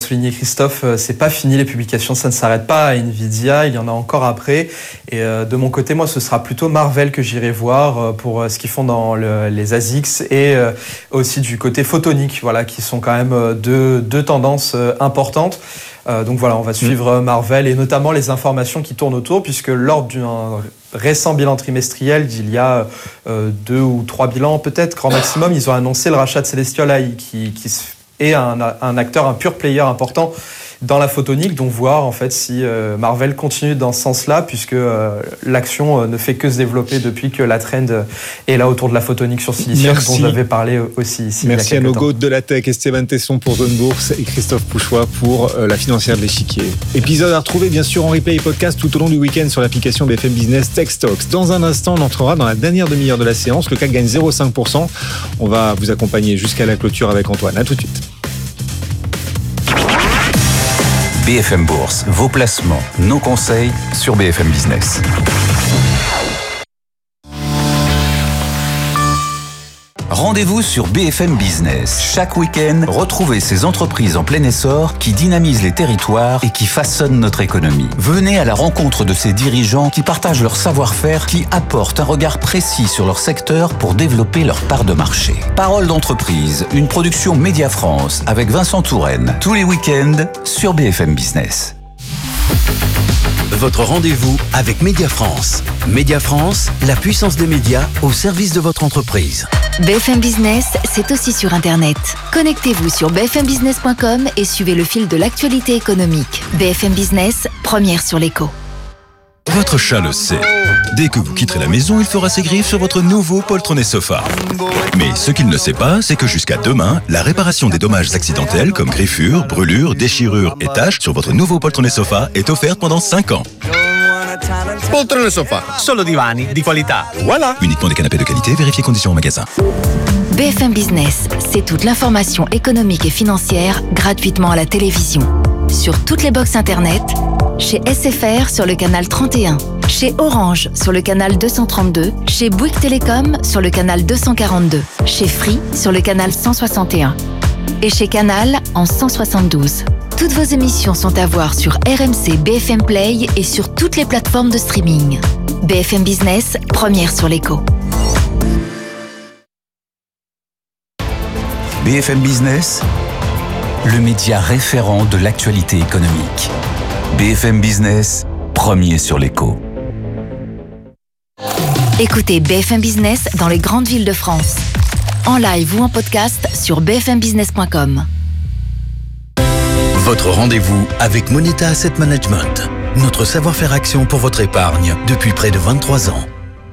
souligné Christophe, c'est pas fini les publications, ça ne s'arrête pas à Nvidia, il y en a encore après. Et de mon côté, moi, ce sera plutôt Marvell que j'irai voir pour ce qu'ils font dans les ASICs et aussi du côté photonique, voilà, qui sont quand même deux tendances importantes. Donc voilà, on va suivre Marvell et notamment les informations qui tournent autour, puisque lors d'un récent bilan trimestriel d'il y a 2 ou 3 bilans peut-être, grand maximum, ils ont annoncé le rachat de Celestial AI, qui est un acteur, un pure player important dans la photonique, donc voir en fait si Marvell continue dans ce sens-là, puisque l'action ne fait que se développer depuis que la trend est là autour de la photonique sur silicium, dont j'avais parlé aussi ici. Merci à nos goats de la tech, Esteban Tesson pour Zone Bourse et Christophe Pouchois pour la financière de l'échiquier. Épisode à retrouver bien sûr en replay et podcast tout au long du week-end sur l'application BFM Business Tech Stocks. Dans un instant, on entrera dans la dernière demi-heure de la séance. Le CAC gagne 0,5%. On va vous accompagner jusqu'à la clôture avec Antoine. À tout de suite. BFM Bourse, vos placements, nos conseils sur BFM Business. Rendez-vous sur BFM Business. Chaque week-end, retrouvez ces entreprises en plein essor qui dynamisent les territoires et qui façonnent notre économie. Venez à la rencontre de ces dirigeants qui partagent leur savoir-faire, qui apportent un regard précis sur leur secteur pour développer leur part de marché. Parole d'entreprise, une production Média France avec Vincent Touraine. Tous les week-ends sur BFM Business. Votre rendez-vous avec Média France. Média France, la puissance des médias au service de votre entreprise. BFM Business, c'est aussi sur Internet. Connectez-vous sur bfmbusiness.com et suivez le fil de l'actualité économique. BFM Business, première sur l'écho. Votre chat le sait. Dès que vous quitterez la maison, il fera ses griffes sur votre nouveau poltronné sofa. Mais ce qu'il ne sait pas, c'est que jusqu'à demain, la réparation des dommages accidentels comme griffures, brûlures, déchirures et taches sur votre nouveau poltronné sofa est offerte pendant 5 ans. Poltrone sofa, solo divani di qualità. Voilà. Uniquement des canapés de qualité, vérifiez conditions en magasin. BFM Business, c'est toute l'information économique et financière gratuitement à la télévision. Sur toutes les box Internet, chez SFR sur le canal 31, chez Orange sur le canal 232, chez Bouygues Télécom sur le canal 242, chez Free sur le canal 161 et chez Canal en 172. Toutes vos émissions sont à voir sur RMC BFM Play et sur toutes les plateformes de streaming. BFM Business, première sur l'écho. BFM Business, le média référent de l'actualité économique. BFM Business, premier sur l'écho. Écoutez BFM Business dans les grandes villes de France. En live ou en podcast sur bfmbusiness.com. Votre rendez-vous avec Moneta Asset Management. Notre savoir-faire action pour votre épargne depuis près de 23 ans.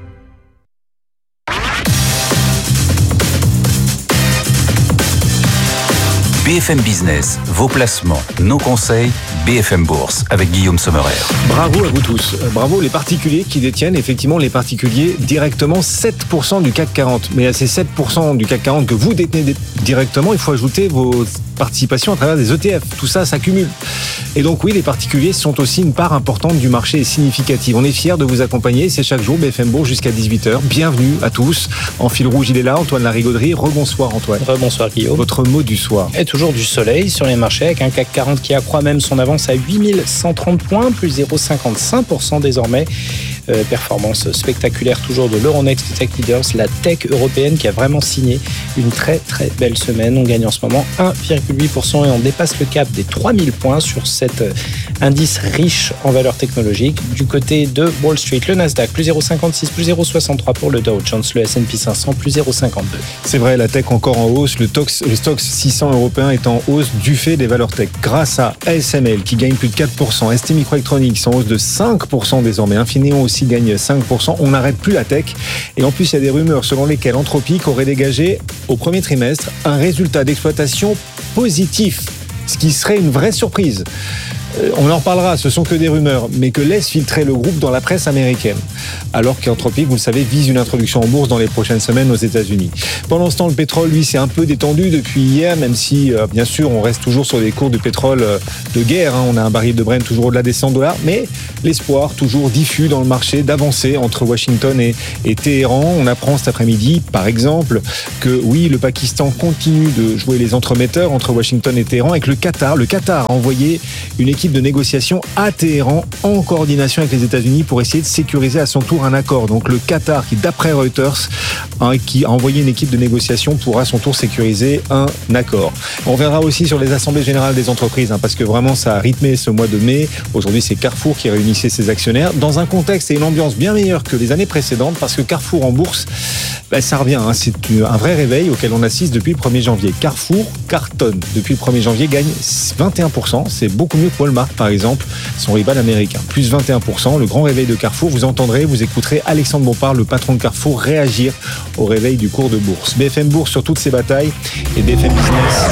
BFM Business, vos placements, nos conseils, BFM Bourse avec Guillaume Sommerer. Bravo à vous tous. Bravo les particuliers qui détiennent effectivement les particuliers directement 7% du CAC 40. Mais à ces 7% du CAC 40 que vous détenez directement, il faut ajouter vos participations à travers des ETF. Tout ça s'accumule. Et donc oui, les particuliers sont aussi une part importante du marché et significative. On est fiers de vous accompagner. C'est chaque jour BFM Bourse jusqu'à 18h. Bienvenue à tous. En fil rouge, il est là, Antoine Larigauderie. Rebonsoir Antoine. Rebonsoir Guillaume. Votre mot du soir. Et toujours du soleil sur les marchés avec un CAC 40 qui accroît même son avance à 8130 points, plus 0,55% désormais. Performance spectaculaire toujours de l'Euronext Tech Leaders, la tech européenne qui a vraiment signé une très très belle semaine. On gagne en ce moment 1,8% et on dépasse le cap des 3000 points sur cet indice riche en valeurs technologiques. Du côté de Wall Street, le Nasdaq plus 0,56, plus 0,63 pour le Dow Jones, le S&P 500 plus 0,52. C'est vrai, la tech encore en hausse, le Stoxx 600 européen est en hausse du fait des valeurs tech grâce à ASML qui gagne plus de 4%, ST Microelectronics en hausse de 5% désormais, Infineon aussi gagne 5%, on n'arrête plus la tech et en plus il y a des rumeurs selon lesquelles Anthropic aurait dégagé au premier trimestre un résultat d'exploitation positif, ce qui serait une vraie surprise. on en reparlera, ce sont que des rumeurs, mais que laisse filtrer le groupe dans la presse américaine. Alors qu'Anthropic, vous le savez, vise une introduction en bourse dans les prochaines semaines aux États-Unis. Pendant ce temps, le pétrole, lui, s'est un peu détendu depuis hier, même si, bien sûr, on reste toujours sur des cours de pétrole de guerre. On a un baril de Brent toujours au-delà des $100, mais l'espoir toujours diffus dans le marché d'avancer entre Washington et Téhéran. On apprend cet après-midi, par exemple, que oui, le Pakistan continue de jouer les entremetteurs entre Washington et Téhéran, et que le Qatar a envoyé une équipe de négociation à Téhéran en coordination avec les États-Unis pour essayer de sécuriser à son tour un accord. Donc le Qatar, qui d'après Reuters, qui a envoyé une équipe de négociation pour à son tour sécuriser un accord. On verra aussi sur les assemblées générales des entreprises, parce que vraiment ça a rythmé ce mois de mai. Aujourd'hui, c'est Carrefour qui réunissait ses actionnaires dans un contexte et une ambiance bien meilleure que les années précédentes, parce que Carrefour en bourse, ça revient. C'est un vrai réveil auquel on assiste depuis le 1er janvier. Carrefour cartonne. Depuis le 1er janvier, gagne 21%. C'est beaucoup mieux que Walmart, par exemple, son rival américain. Plus 21%. Le grand réveil de Carrefour. Vous entendrez, vous écouterez Alexandre Bompard, le patron de Carrefour, réagir au réveil du cours de bourse. BFM Bourse sur toutes ces batailles et BFM Business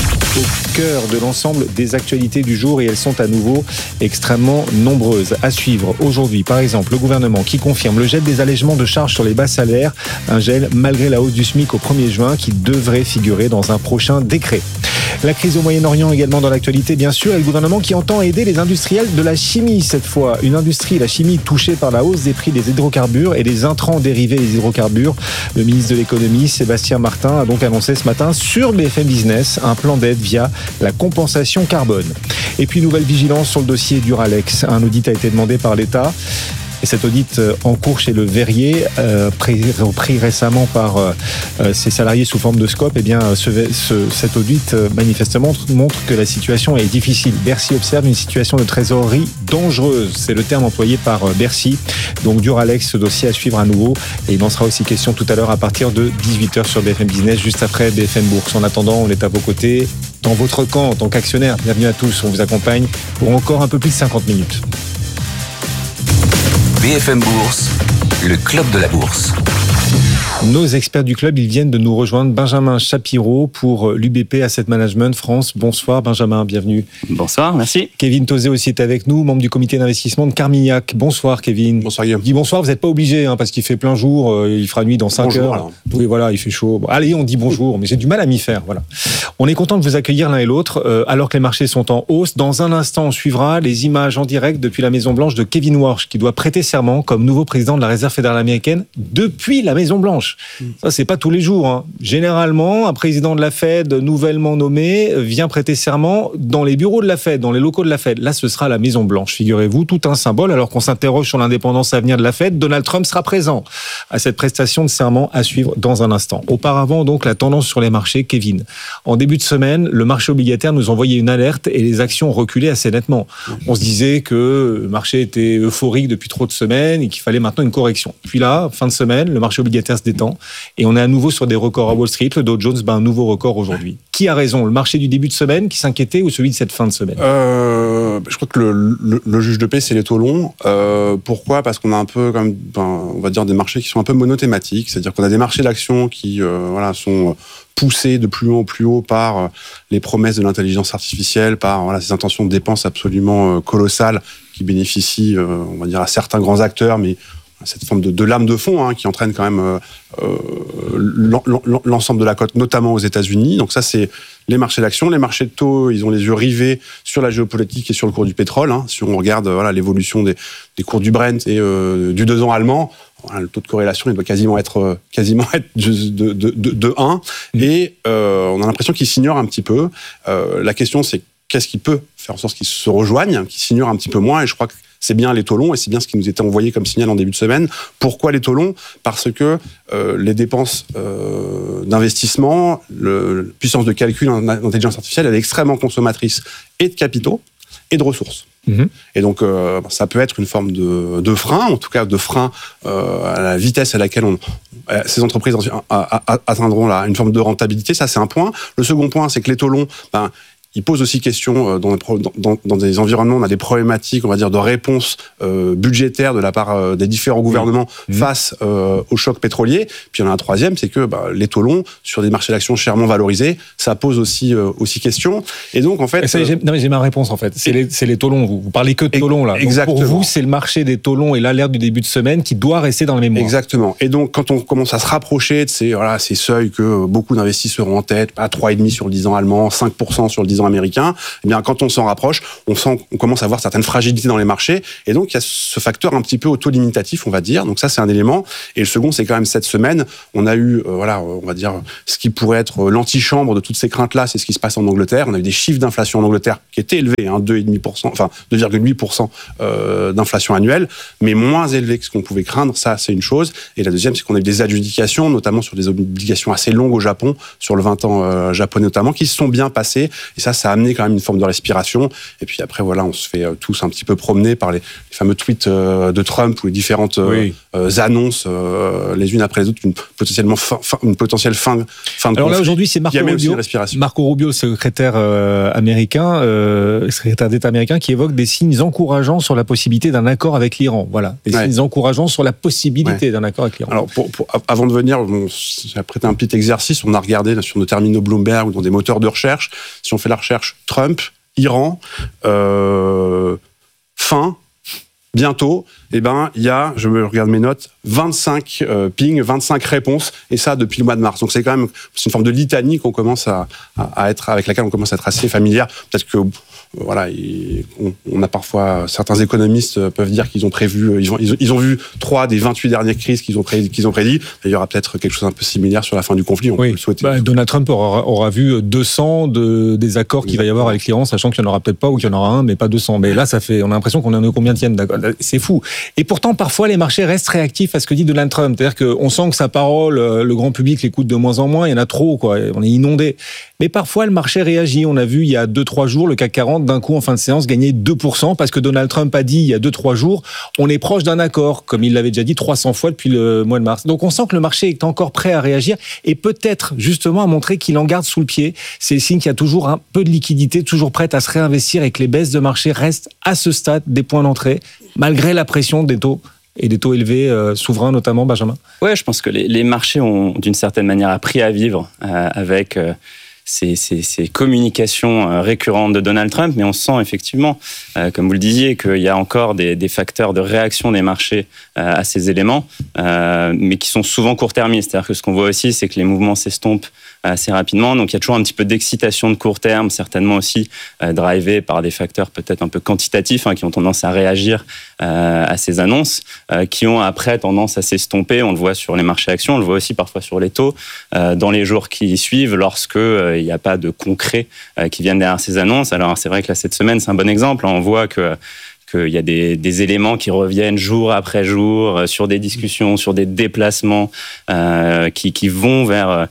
au cœur de l'ensemble des actualités du jour, et elles sont à nouveau extrêmement nombreuses. À suivre aujourd'hui, par exemple, le gouvernement qui confirme le gel des allègements de charges sur les bas salaires, un gel malgré la hausse du SMIC au 1er juin qui devrait figurer dans un prochain décret. La crise au Moyen-Orient également dans l'actualité, bien sûr, et le gouvernement qui entend aider les industriels de la chimie cette fois. Une industrie, la chimie, touchée par la hausse des prix des hydrocarbures et des intrants dérivés des hydrocarbures. Le ministre de l'économie, Sébastien Martin, a donc annoncé ce matin sur BFM Business un plan d'aide via la compensation carbone. Et puis, nouvelle vigilance sur le dossier Duralex. Un audit a été demandé par l'État. Et cet audit en cours chez le Verrier, repris récemment par ses salariés sous forme de scope, eh bien, cet audit manifestement montre que la situation est difficile. Bercy observe une situation de trésorerie dangereuse. C'est le terme employé par Bercy. Donc Duralex, ce dossier à suivre à nouveau. Et il en sera aussi question tout à l'heure à partir de 18h sur BFM Business, juste après BFM Bourse. En attendant, on est à vos côtés, dans votre camp en tant qu'actionnaire. Bienvenue à tous, on vous accompagne pour encore un peu plus de 50 minutes. BFM Bourse, le club de la bourse. Nos experts du club, ils viennent de nous rejoindre. Benjamin Shapiro pour l'UBP Asset Management France. Bonsoir Benjamin, bienvenue. Bonsoir, merci. Kevin Tauzé aussi est avec nous, membre du comité d'investissement de Carmignac. Bonsoir Kevin. Bonsoir Guillaume. Je dis bonsoir, vous n'êtes pas obligé, parce qu'il fait plein jour, il fera nuit dans 5 heures. Alors. Oui, voilà, il fait chaud. Bon, allez, on dit bonjour, mais j'ai du mal à m'y faire. Voilà. On est content de vous accueillir l'un et l'autre, alors que les marchés sont en hausse. Dans un instant, on suivra les images en direct depuis la Maison-Blanche de Kevin Warsh, qui doit prêter serment comme nouveau président de la Réserve fédérale américaine depuis la Maison-Blanche. Ça, c'est pas tous les jours. Généralement, un président de la Fed nouvellement nommé vient prêter serment dans les bureaux de la Fed, dans les locaux de la Fed. Là, ce sera la Maison-Blanche, figurez-vous, tout un symbole. Alors qu'on s'interroge sur l'indépendance à venir de la Fed, Donald Trump sera présent à cette prestation de serment à suivre dans un instant. Auparavant, donc, la tendance sur les marchés, Kevin. En début de semaine, le marché obligataire nous envoyait une alerte et les actions reculaient assez nettement. On se disait que le marché était euphorique depuis trop de semaines et qu'il fallait maintenant une correction. Puis là, fin de semaine, le marché obligataire se détend et on est à nouveau sur des records à Wall Street. Le Dow Jones bat un nouveau record aujourd'hui. Qui a raison, le marché du début de semaine qui s'inquiétait ou celui de cette fin de semaine? Je crois que le juge de paix, c'est les taux longs. Pourquoi? Parce qu'on a un peu, on va dire, des marchés qui sont un peu monothématiques. C'est-à-dire qu'on a des marchés d'actions qui sont poussés de plus haut par les promesses de l'intelligence artificielle, par ces intentions de dépenses absolument colossales qui bénéficient, on va dire, à certains grands acteurs, mais cette forme de lame de fond qui entraîne quand même l'ensemble de la cote, notamment aux États-Unis. Donc ça, c'est les marchés d'actions. Les marchés de taux, ils ont les yeux rivés sur la géopolitique et sur le cours du pétrole. Si on regarde l'évolution des cours du Brent et du 2 ans allemand, le taux de corrélation, il doit quasiment être de 1. Et on a l'impression qu'ils s'ignorent un petit peu. La question, c'est qu'est-ce qui peut faire en sorte qu'ils se rejoignent, qu'ils s'ignorent un petit peu moins. Et je crois que c'est bien les taux longs, et c'est bien ce qui nous était envoyé comme signal en début de semaine. Pourquoi les taux longs? Parce que les dépenses d'investissement, la puissance de calcul en intelligence artificielle, elle est extrêmement consommatrice et de capitaux et de ressources. Et donc, ça peut être une forme de frein, en tout cas de frein à la vitesse à laquelle ces entreprises atteindront une forme de rentabilité. Ça, c'est un point. Le second point, c'est que les taux longs, il pose aussi question dans des environnements, on a des problématiques, on va dire, de réponse budgétaire de la part des différents gouvernements face au choc pétrolier. Puis il y en a un troisième, c'est que les taux longs sur des marchés d'actions chèrement valorisés, ça pose aussi question. Et donc en fait, j'ai ma réponse en fait. C'est les taux longs. Vous parlez que de taux longs là. Exactement. Donc pour vous, c'est le marché des taux longs et l'alerte du début de semaine qui doit rester dans la mémoire. Exactement. Et donc quand on commence à se rapprocher de ces seuils que beaucoup d'investisseurs ont en tête, 3,5 sur le 10 ans allemand, 5% sur le 10 ans américain, eh bien quand on s'en rapproche, on commence à voir certaines fragilités dans les marchés. Et donc il y a ce facteur un petit peu auto-limitatif, on va dire. Donc ça c'est un élément. Et le second, c'est quand même cette semaine, on a eu on va dire ce qui pourrait être l'antichambre de toutes ces craintes-là, c'est ce qui se passe en Angleterre. On a eu des chiffres d'inflation en Angleterre qui étaient élevés, 2,8% d'inflation annuelle, mais moins élevés que ce qu'on pouvait craindre. Ça, c'est une chose. Et la deuxième, c'est qu'on a eu des adjudications, notamment sur des obligations assez longues au Japon, sur le 20 ans japonais notamment, qui se sont bien passées. Et ça a amené quand même une forme de respiration. Et puis après, on se fait tous un petit peu promener par les fameux tweets de Trump ou les différentes annonces les unes après les autres, une potentielle fin de Alors là, aujourd'hui, c'est Marco Rubio, secrétaire américain, secrétaire d'État américain, qui évoque des signes encourageants sur la possibilité d'un accord avec l'Iran. Voilà, des signes encourageants sur la possibilité d'un accord avec l'Iran. Alors, avant de venir, j'ai prêté un petit exercice. On a regardé sur nos terminaux Bloomberg ou dans des moteurs de recherche. Si on fait la recherche Trump, Iran, bientôt, il y a, je me regarde mes notes, 25 pings, 25 réponses, et ça depuis le mois de mars. Donc c'est une forme de litanie qu'on commence à être, avec laquelle on commence à être assez familière. Peut-être que on a parfois, certains économistes peuvent dire qu'ils ont prévu, ils ont vu 3 des 28 dernières crises qu'ils ont prédit. Il y aura peut-être quelque chose un peu similaire sur la fin du conflit, on peut le souhaiter. Donald Trump aura vu 200 des accords qu'il va y avoir avec l'Iran, sachant qu'il n'y en aura peut-être pas, ou qu'il y en aura un, mais pas 200. Mais là, on a l'impression qu'on en est au combienième d'accord. C'est fou. Et pourtant, parfois, les marchés restent réactifs à ce que dit Donald Trump. C'est-à-dire qu'on sent que sa parole, le grand public l'écoute de moins en moins, il y en a trop, quoi. On est inondé. Mais parfois, le marché réagit. On a vu il y a 2-3 jours, le CAC 40, d'un coup, en fin de séance, gagner 2%, parce que Donald Trump a dit il y a 2-3 jours, on est proche d'un accord, comme il l'avait déjà dit 300 fois depuis le mois de mars. Donc on sent que le marché est encore prêt à réagir, et peut-être, justement, à montrer qu'il en garde sous le pied. C'est le signe qu'il y a toujours un peu de liquidité, toujours prête à se réinvestir, et que les baisses de marché restent à ce stade des points d'entrée, malgré la pression des taux. Et des taux élevés, souverains notamment, Benjamin. Ouais, je pense que les marchés ont d'une certaine manière appris à vivre avec ces communications récurrentes de Donald Trump, mais on sent effectivement, comme vous le disiez, qu'il y a encore des facteurs de réaction des marchés à ces éléments, mais qui sont souvent court-termistes. C'est-à-dire que ce qu'on voit aussi, c'est que les mouvements s'estompent assez rapidement. Donc il y a toujours un petit peu d'excitation de court terme, certainement aussi drivé par des facteurs peut-être un peu quantitatifs, qui ont tendance à réagir à ces annonces, qui ont après tendance à s'estomper. On le voit sur les marchés actions, on le voit aussi parfois sur les taux, dans les jours qui suivent, lorsque il n'y a pas de concret qui viennent derrière ces annonces. Alors c'est vrai que là, cette semaine, c'est un bon exemple. On voit qu'il y a des éléments qui reviennent jour après jour sur des discussions, sur des déplacements qui vont vers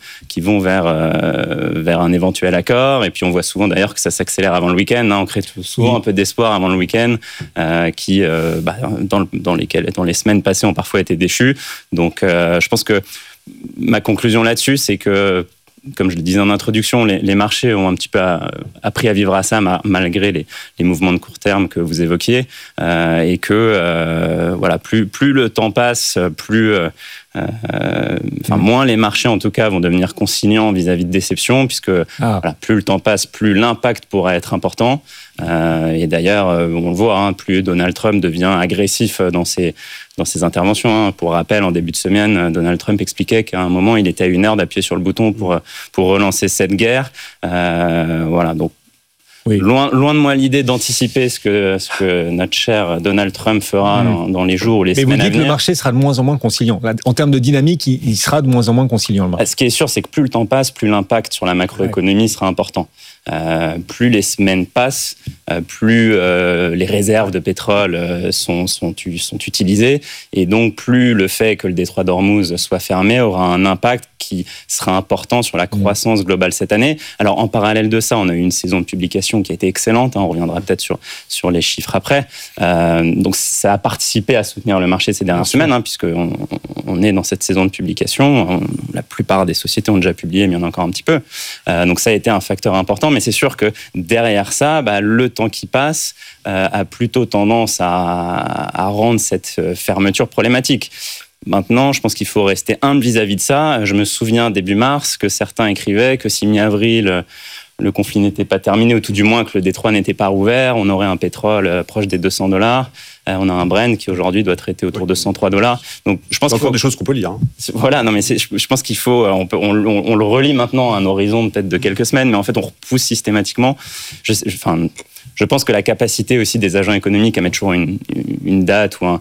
un éventuel accord. Et puis on voit souvent d'ailleurs que ça s'accélère avant le week-end. On crée souvent un peu d'espoir avant le week-end qui, dans les semaines passées, ont parfois été déchus. Donc je pense que ma conclusion là-dessus, c'est que, comme je le disais en introduction, les marchés ont un petit peu appris à vivre à ça, malgré les mouvements de court terme que vous évoquiez, et que plus le temps passe, moins les marchés en tout cas vont devenir conciliants vis-à-vis de déceptions, puisque plus le temps passe, plus l'impact pourra être important. Et d'ailleurs, on le voit, plus Donald Trump devient agressif dans ses interventions. Pour rappel, en début de semaine, Donald Trump expliquait qu'à un moment, il était à 1 heure d'appuyer sur le bouton pour relancer cette guerre. Donc, loin de moi l'idée d'anticiper ce que notre cher Donald Trump fera dans les jours ou les semaines à venir. Mais vous dites que le marché sera de moins en moins conciliant. En termes de dynamique, il sera de moins en moins conciliant, le marché. Ce qui est sûr, c'est que plus le temps passe, plus l'impact sur la macroéconomie sera important. Plus les semaines passent, plus les réserves de pétrole sont utilisées, et donc plus le fait que le détroit d'Ormuz soit fermé aura un impact qui sera important sur la croissance globale cette année. Alors en parallèle de ça, on a eu une saison de publication qui a été excellente, on reviendra peut-être sur les chiffres après. Donc ça a participé à soutenir le marché ces dernières semaines, puisqu'on est dans cette saison de publication. La plupart des sociétés ont déjà publié, mais il y en a encore un petit peu. Donc ça a été un facteur important, mais c'est sûr que derrière ça, le temps qui passe a plutôt tendance à rendre cette fermeture problématique. Maintenant, je pense qu'il faut rester humble vis-à-vis de ça. Je me souviens, début mars, que certains écrivaient que si mi-avril, le conflit n'était pas terminé, ou tout du moins que le détroit n'était pas rouvert, on aurait un pétrole proche des $200. On a un Brent qui aujourd'hui doit traiter autour de $103. Donc, je pense c'est encore des choses qu'on peut lire. Voilà, non, mais je pense qu'il faut, on le relie maintenant à un horizon peut-être de quelques semaines, mais en fait, on repousse systématiquement. Je pense que la capacité aussi des agents économiques à mettre toujours une date ou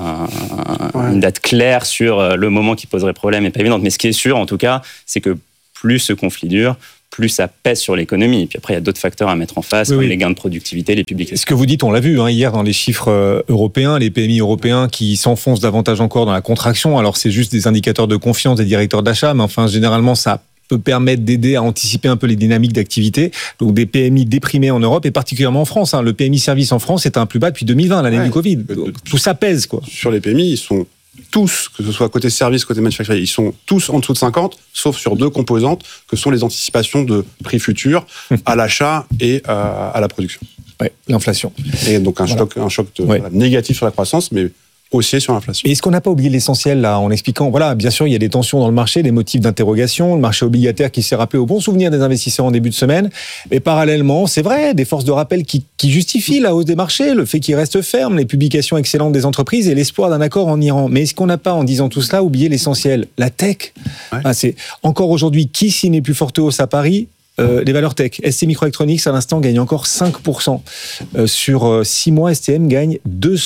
une date claire sur le moment qui poserait problème n'est pas évidente. Mais ce qui est sûr, en tout cas, c'est que plus ce conflit dure, plus ça pèse sur l'économie. Et puis après, il y a d'autres facteurs à mettre en face, comme les gains de productivité, les publications. Ce que vous dites, on l'a vu hier dans les chiffres européens, les PMI européens qui s'enfoncent davantage encore dans la contraction. Alors, c'est juste des indicateurs de confiance des directeurs d'achat, mais enfin, généralement, ça peut permettre d'aider à anticiper un peu les dynamiques d'activité. Donc des PMI déprimés en Europe et particulièrement en France. Le PMI service en France est un plus bas depuis 2020, l'année du Covid. Donc, tout ça pèse, quoi. Sur les PMI, ils sont tous, que ce soit côté service, côté manufacturier, ils sont tous en dessous de 50, sauf sur deux composantes, que sont les anticipations de prix futurs à l'achat et à la production. Ouais, l'inflation. Et donc un choc négatif sur la croissance, mais haussier sur l'inflation. Et est-ce qu'on n'a pas oublié l'essentiel là en expliquant, bien sûr, il y a des tensions dans le marché, des motifs d'interrogation, le marché obligataire qui s'est rappelé au bon souvenir des investisseurs en début de semaine, mais parallèlement, c'est vrai, des forces de rappel qui justifient la hausse des marchés, le fait qu'ils restent fermes, les publications excellentes des entreprises et l'espoir d'un accord en Iran. Mais est-ce qu'on n'a pas, en disant tout cela, oublié l'essentiel, la tech? C'est encore aujourd'hui, qui signe les plus fortes hausses à Paris? Les valeurs tech. STMicroelectronics, à l'instant, gagne encore 5%. Sur 6 mois, STM gagne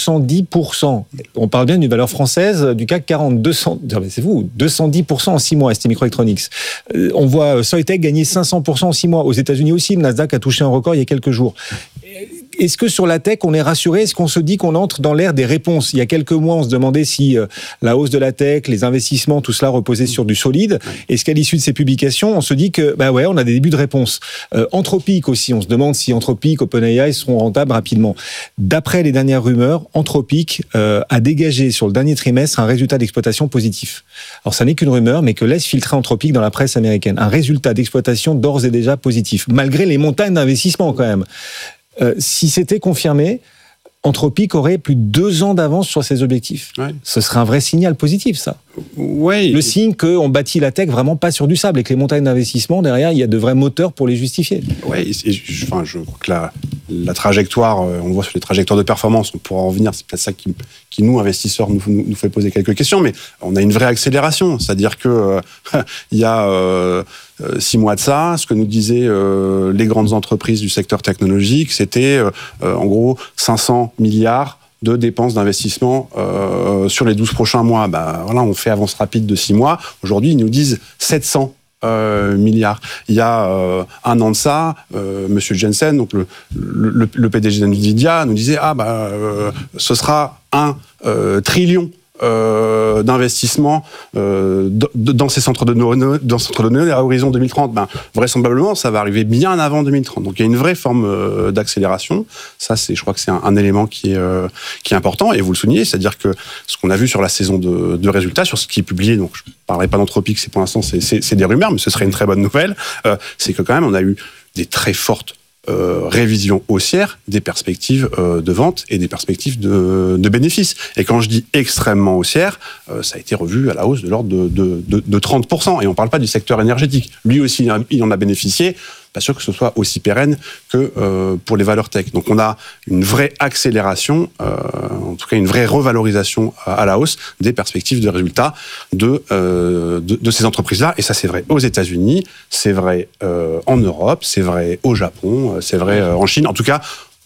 210%. On parle bien d'une valeur française du CAC 40. 210% en 6 mois, STMicroelectronics. On voit Soitec gagner 500% en 6 mois. Aux États-Unis aussi, le Nasdaq a touché un record il y a quelques jours. Est-ce que sur la tech, on est rassuré? Est-ce qu'on se dit qu'on entre dans l'ère des réponses? Il y a quelques mois, on se demandait si la hausse de la tech, les investissements, tout cela reposait sur du solide. Est-ce qu'à l'issue de ces publications, on se dit que, on a des débuts de réponse. Anthropic aussi, on se demande si Anthropic, OpenAI seront rentables rapidement. D'après les dernières rumeurs, Anthropic a dégagé sur le dernier trimestre un résultat d'exploitation positif. Alors, ça n'est qu'une rumeur, mais que laisse filtrer Anthropic dans la presse américaine. Un résultat d'exploitation d'ores et déjà positif, malgré les montagnes d'investissement quand même. Si c'était confirmé, Anthropic aurait plus de 2 ans d'avance sur ses objectifs. Ce serait un vrai signal positif, ça. Le signe qu'on bâtit la tech vraiment pas sur du sable et que les montagnes d'investissement, derrière, il y a de vrais moteurs pour les justifier. Je crois que la trajectoire, on le voit sur les trajectoires de performance, on pourra en revenir, c'est peut-être ça qui nous, investisseurs, nous fait poser quelques questions, mais on a une vraie accélération. C'est-à-dire que il y a 6 mois de ça, ce que nous disaient les grandes entreprises du secteur technologique, c'était en gros 500 milliards de dépenses d'investissement sur les 12 prochains mois. On fait avance rapide de 6 mois. Aujourd'hui, ils nous disent 700 milliards. Il y a un an de ça, Monsieur Jensen, donc le PDG d'NVIDIA, nous disait ce sera 1 trillion d'investissement dans ces centres de données à horizon 2030. Vraisemblablement, ça va arriver bien avant 2030. Donc il y a une vraie forme d'accélération. Ça, je crois que c'est un élément qui est important. Et vous le soulignez, c'est-à-dire que ce qu'on a vu sur la saison de résultats, sur ce qui est publié, donc je ne parlerai pas d'Anthropic, pour l'instant c'est des rumeurs, mais ce serait une très bonne nouvelle, c'est que quand même on a eu des très fortes révision haussière des perspectives de vente et des perspectives de bénéfices. Et quand je dis extrêmement haussière, ça a été revu à la hausse de l'ordre de 30%. Et on ne parle pas du secteur énergétique. Lui aussi, il en a bénéficié. Pas sûr que ce soit aussi pérenne que pour les valeurs tech. Donc on a une vraie accélération, en tout cas une vraie revalorisation à la hausse des perspectives de résultats de ces entreprises-là. Et ça, c'est vrai aux États-Unis, c'est vrai en Europe, c'est vrai au Japon, c'est vrai en Chine. En tout cas,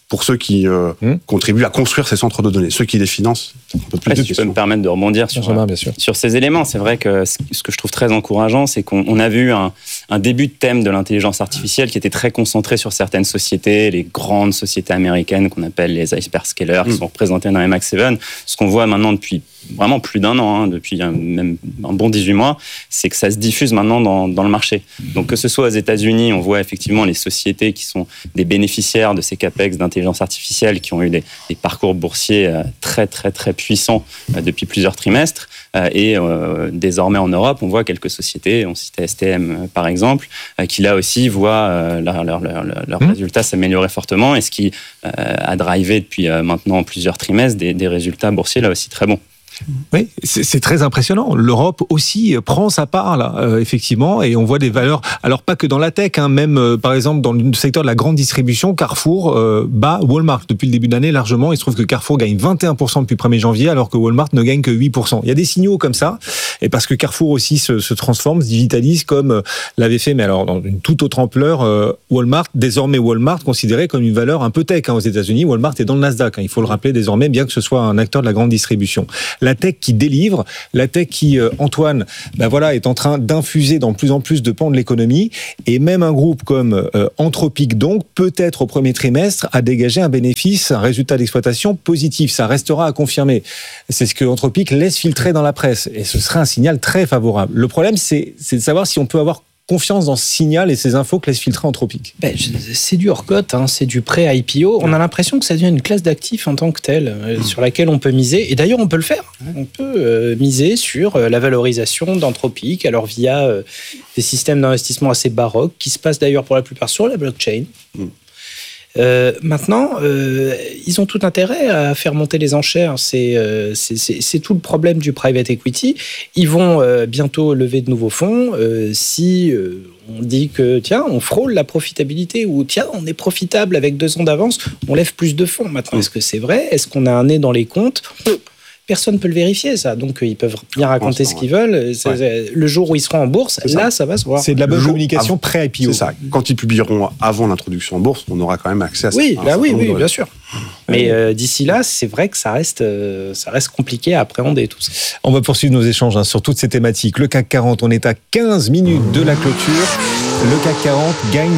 pour ceux qui contribuent à construire ces centres de données. Ceux qui les financent, un peu plus de si je peux me permettre de rebondir sur ces éléments, c'est vrai que ce que je trouve très encourageant, c'est qu'on a vu un début de thème de l'intelligence artificielle qui était très concentré sur certaines sociétés, les grandes sociétés américaines qu'on appelle les hyperscalers, qui sont représentées dans MX 7. Ce qu'on voit maintenant depuis vraiment plus d'un an, depuis même un bon 18 mois, c'est que ça se diffuse maintenant dans le marché. Donc que ce soit aux États-Unis, on voit effectivement les sociétés qui sont des bénéficiaires de ces capex d'intelligence artificielle, qui ont eu des parcours boursiers très très très puissants depuis plusieurs trimestres. Et désormais en Europe, on voit quelques sociétés, on citait STM par exemple, qui là aussi voient leurs résultats s'améliorer fortement, et ce qui a drivé depuis maintenant plusieurs trimestres des résultats boursiers là aussi très bons. Oui, c'est très impressionnant. L'Europe aussi prend sa part là, effectivement, et on voit des valeurs. Alors pas que dans la tech, même par exemple dans le secteur de la grande distribution, Carrefour bat Walmart depuis le début de l'année largement. Il se trouve que Carrefour gagne 21% depuis le 1er janvier, alors que Walmart ne gagne que 8%. Il y a des signaux comme ça, et parce que Carrefour aussi se transforme, se digitalise comme l'avait fait, mais alors dans une toute autre ampleur. Walmart, désormais Walmart considéré comme une valeur un peu tech aux États-Unis. Walmart est dans le Nasdaq, il faut le rappeler désormais, bien que ce soit un acteur de la grande distribution. La tech qui délivre, la tech qui, Antoine, est en train d'infuser dans plus en plus de pans de l'économie, et même un groupe comme Anthropic, donc, peut-être au premier trimestre, a dégagé un bénéfice, un résultat d'exploitation positif. Ça restera à confirmer. C'est ce que Anthropic laisse filtrer dans la presse, et ce serait un signal très favorable. Le problème, c'est de savoir si on peut avoir confiance dans ce signal et ces infos que laisse filtrer Anthropic. C'est du hors-cote, c'est du pré-IPO. On a l'impression que ça devient une classe d'actifs en tant que telle, sur laquelle on peut miser. Et d'ailleurs, on peut le faire. On peut miser sur la valorisation d'Anthropic, alors via des systèmes d'investissement assez baroques, qui se passent d'ailleurs pour la plupart sur la blockchain. Maintenant, ils ont tout intérêt à faire monter les enchères. C'est tout le problème du private equity. Ils vont bientôt lever de nouveaux fonds. Si on dit que, tiens, on frôle la profitabilité, ou tiens, on est profitable avec 2 ans d'avance, on lève plus de fonds. Maintenant, est-ce que c'est vrai ? Est-ce qu'on a un nez dans les comptes ? Personne ne peut le vérifier, ça. Donc, ils peuvent bien raconter ce qu'ils veulent. Le jour où ils seront en bourse, là, ça va se voir. C'est de la bonne communication pré-IPO. C'est ça. Quand ils publieront avant l'introduction en bourse, on aura quand même accès à ça. Oui, bien sûr. Mais d'ici là, c'est vrai que ça reste compliqué à appréhender tout ça. On va poursuivre nos échanges sur toutes ces thématiques. Le CAC 40, on est à 15 minutes de la clôture. Le CAC 40 gagne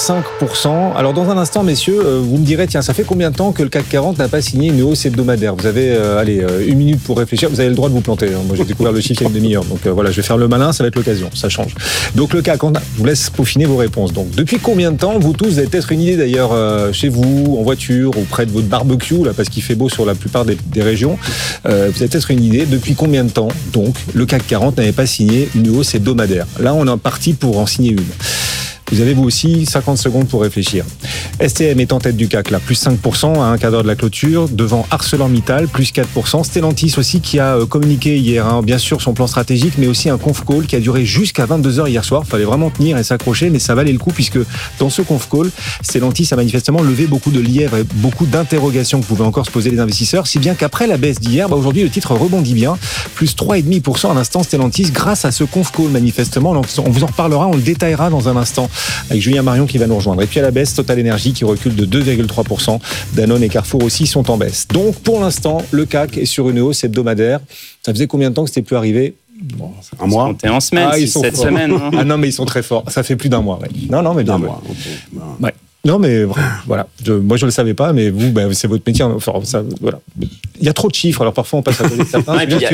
0,5%. Alors dans un instant, messieurs, vous me direz, tiens, ça fait combien de temps que le CAC 40 n'a pas signé une hausse hebdomadaire ? Vous avez 1 minute pour réfléchir. Vous avez le droit de vous planter. Moi, j'ai découvert le chiffre il y a une demi-heure. Donc voilà, je vais faire le malin, ça va être l'occasion. Ça change. Donc le CAC, je vous laisse peaufiner vos réponses. Donc depuis combien de temps, vous tous, vous avez peut-être une idée d'ailleurs chez vous, en voiture ou près de votre barbecue, là, parce qu'il fait beau sur la plupart des régions. Vous avez peut-être une idée depuis combien de temps, donc, le CAC 40 n'avait pas signé une hausse hebdomadaire. Là, on est parti pour en signer une. Vous avez vous aussi 50 secondes pour réfléchir. STM est en tête du CAC, là, plus 5% à un quart d'heure de la clôture, devant ArcelorMittal, plus 4%. Stellantis aussi qui a communiqué hier, bien sûr, son plan stratégique, mais aussi un conf call qui a duré jusqu'à 22h hier soir. Il fallait vraiment tenir et s'accrocher, mais ça valait le coup, puisque dans ce conf call, Stellantis a manifestement levé beaucoup de lièvres et beaucoup d'interrogations que pouvaient encore se poser les investisseurs, si bien qu'après la baisse d'hier, aujourd'hui, le titre rebondit bien, plus 3,5% à l'instant Stellantis, grâce à ce conf call, manifestement. On vous en reparlera, on le détaillera dans un instant, avec Julien Marion qui va nous rejoindre. Et puis à la baisse, Total Energy qui recule de 2,3%. Danone et Carrefour aussi sont en baisse. Donc pour l'instant, le CAC est sur une hausse hebdomadaire. Ça faisait combien de temps que c'était plus arrivé ? Un mois. On est en semaine, 7 semaines. Ah non, mais ils sont très forts. Ça fait plus d'un mois. Ouais. Non, mais bien. Ouais. Non, mais voilà. Moi, je ne le savais pas, mais vous, c'est votre métier. Enfin, ça, voilà. Il y a trop de chiffres, alors parfois on passe à côté de certains. Il y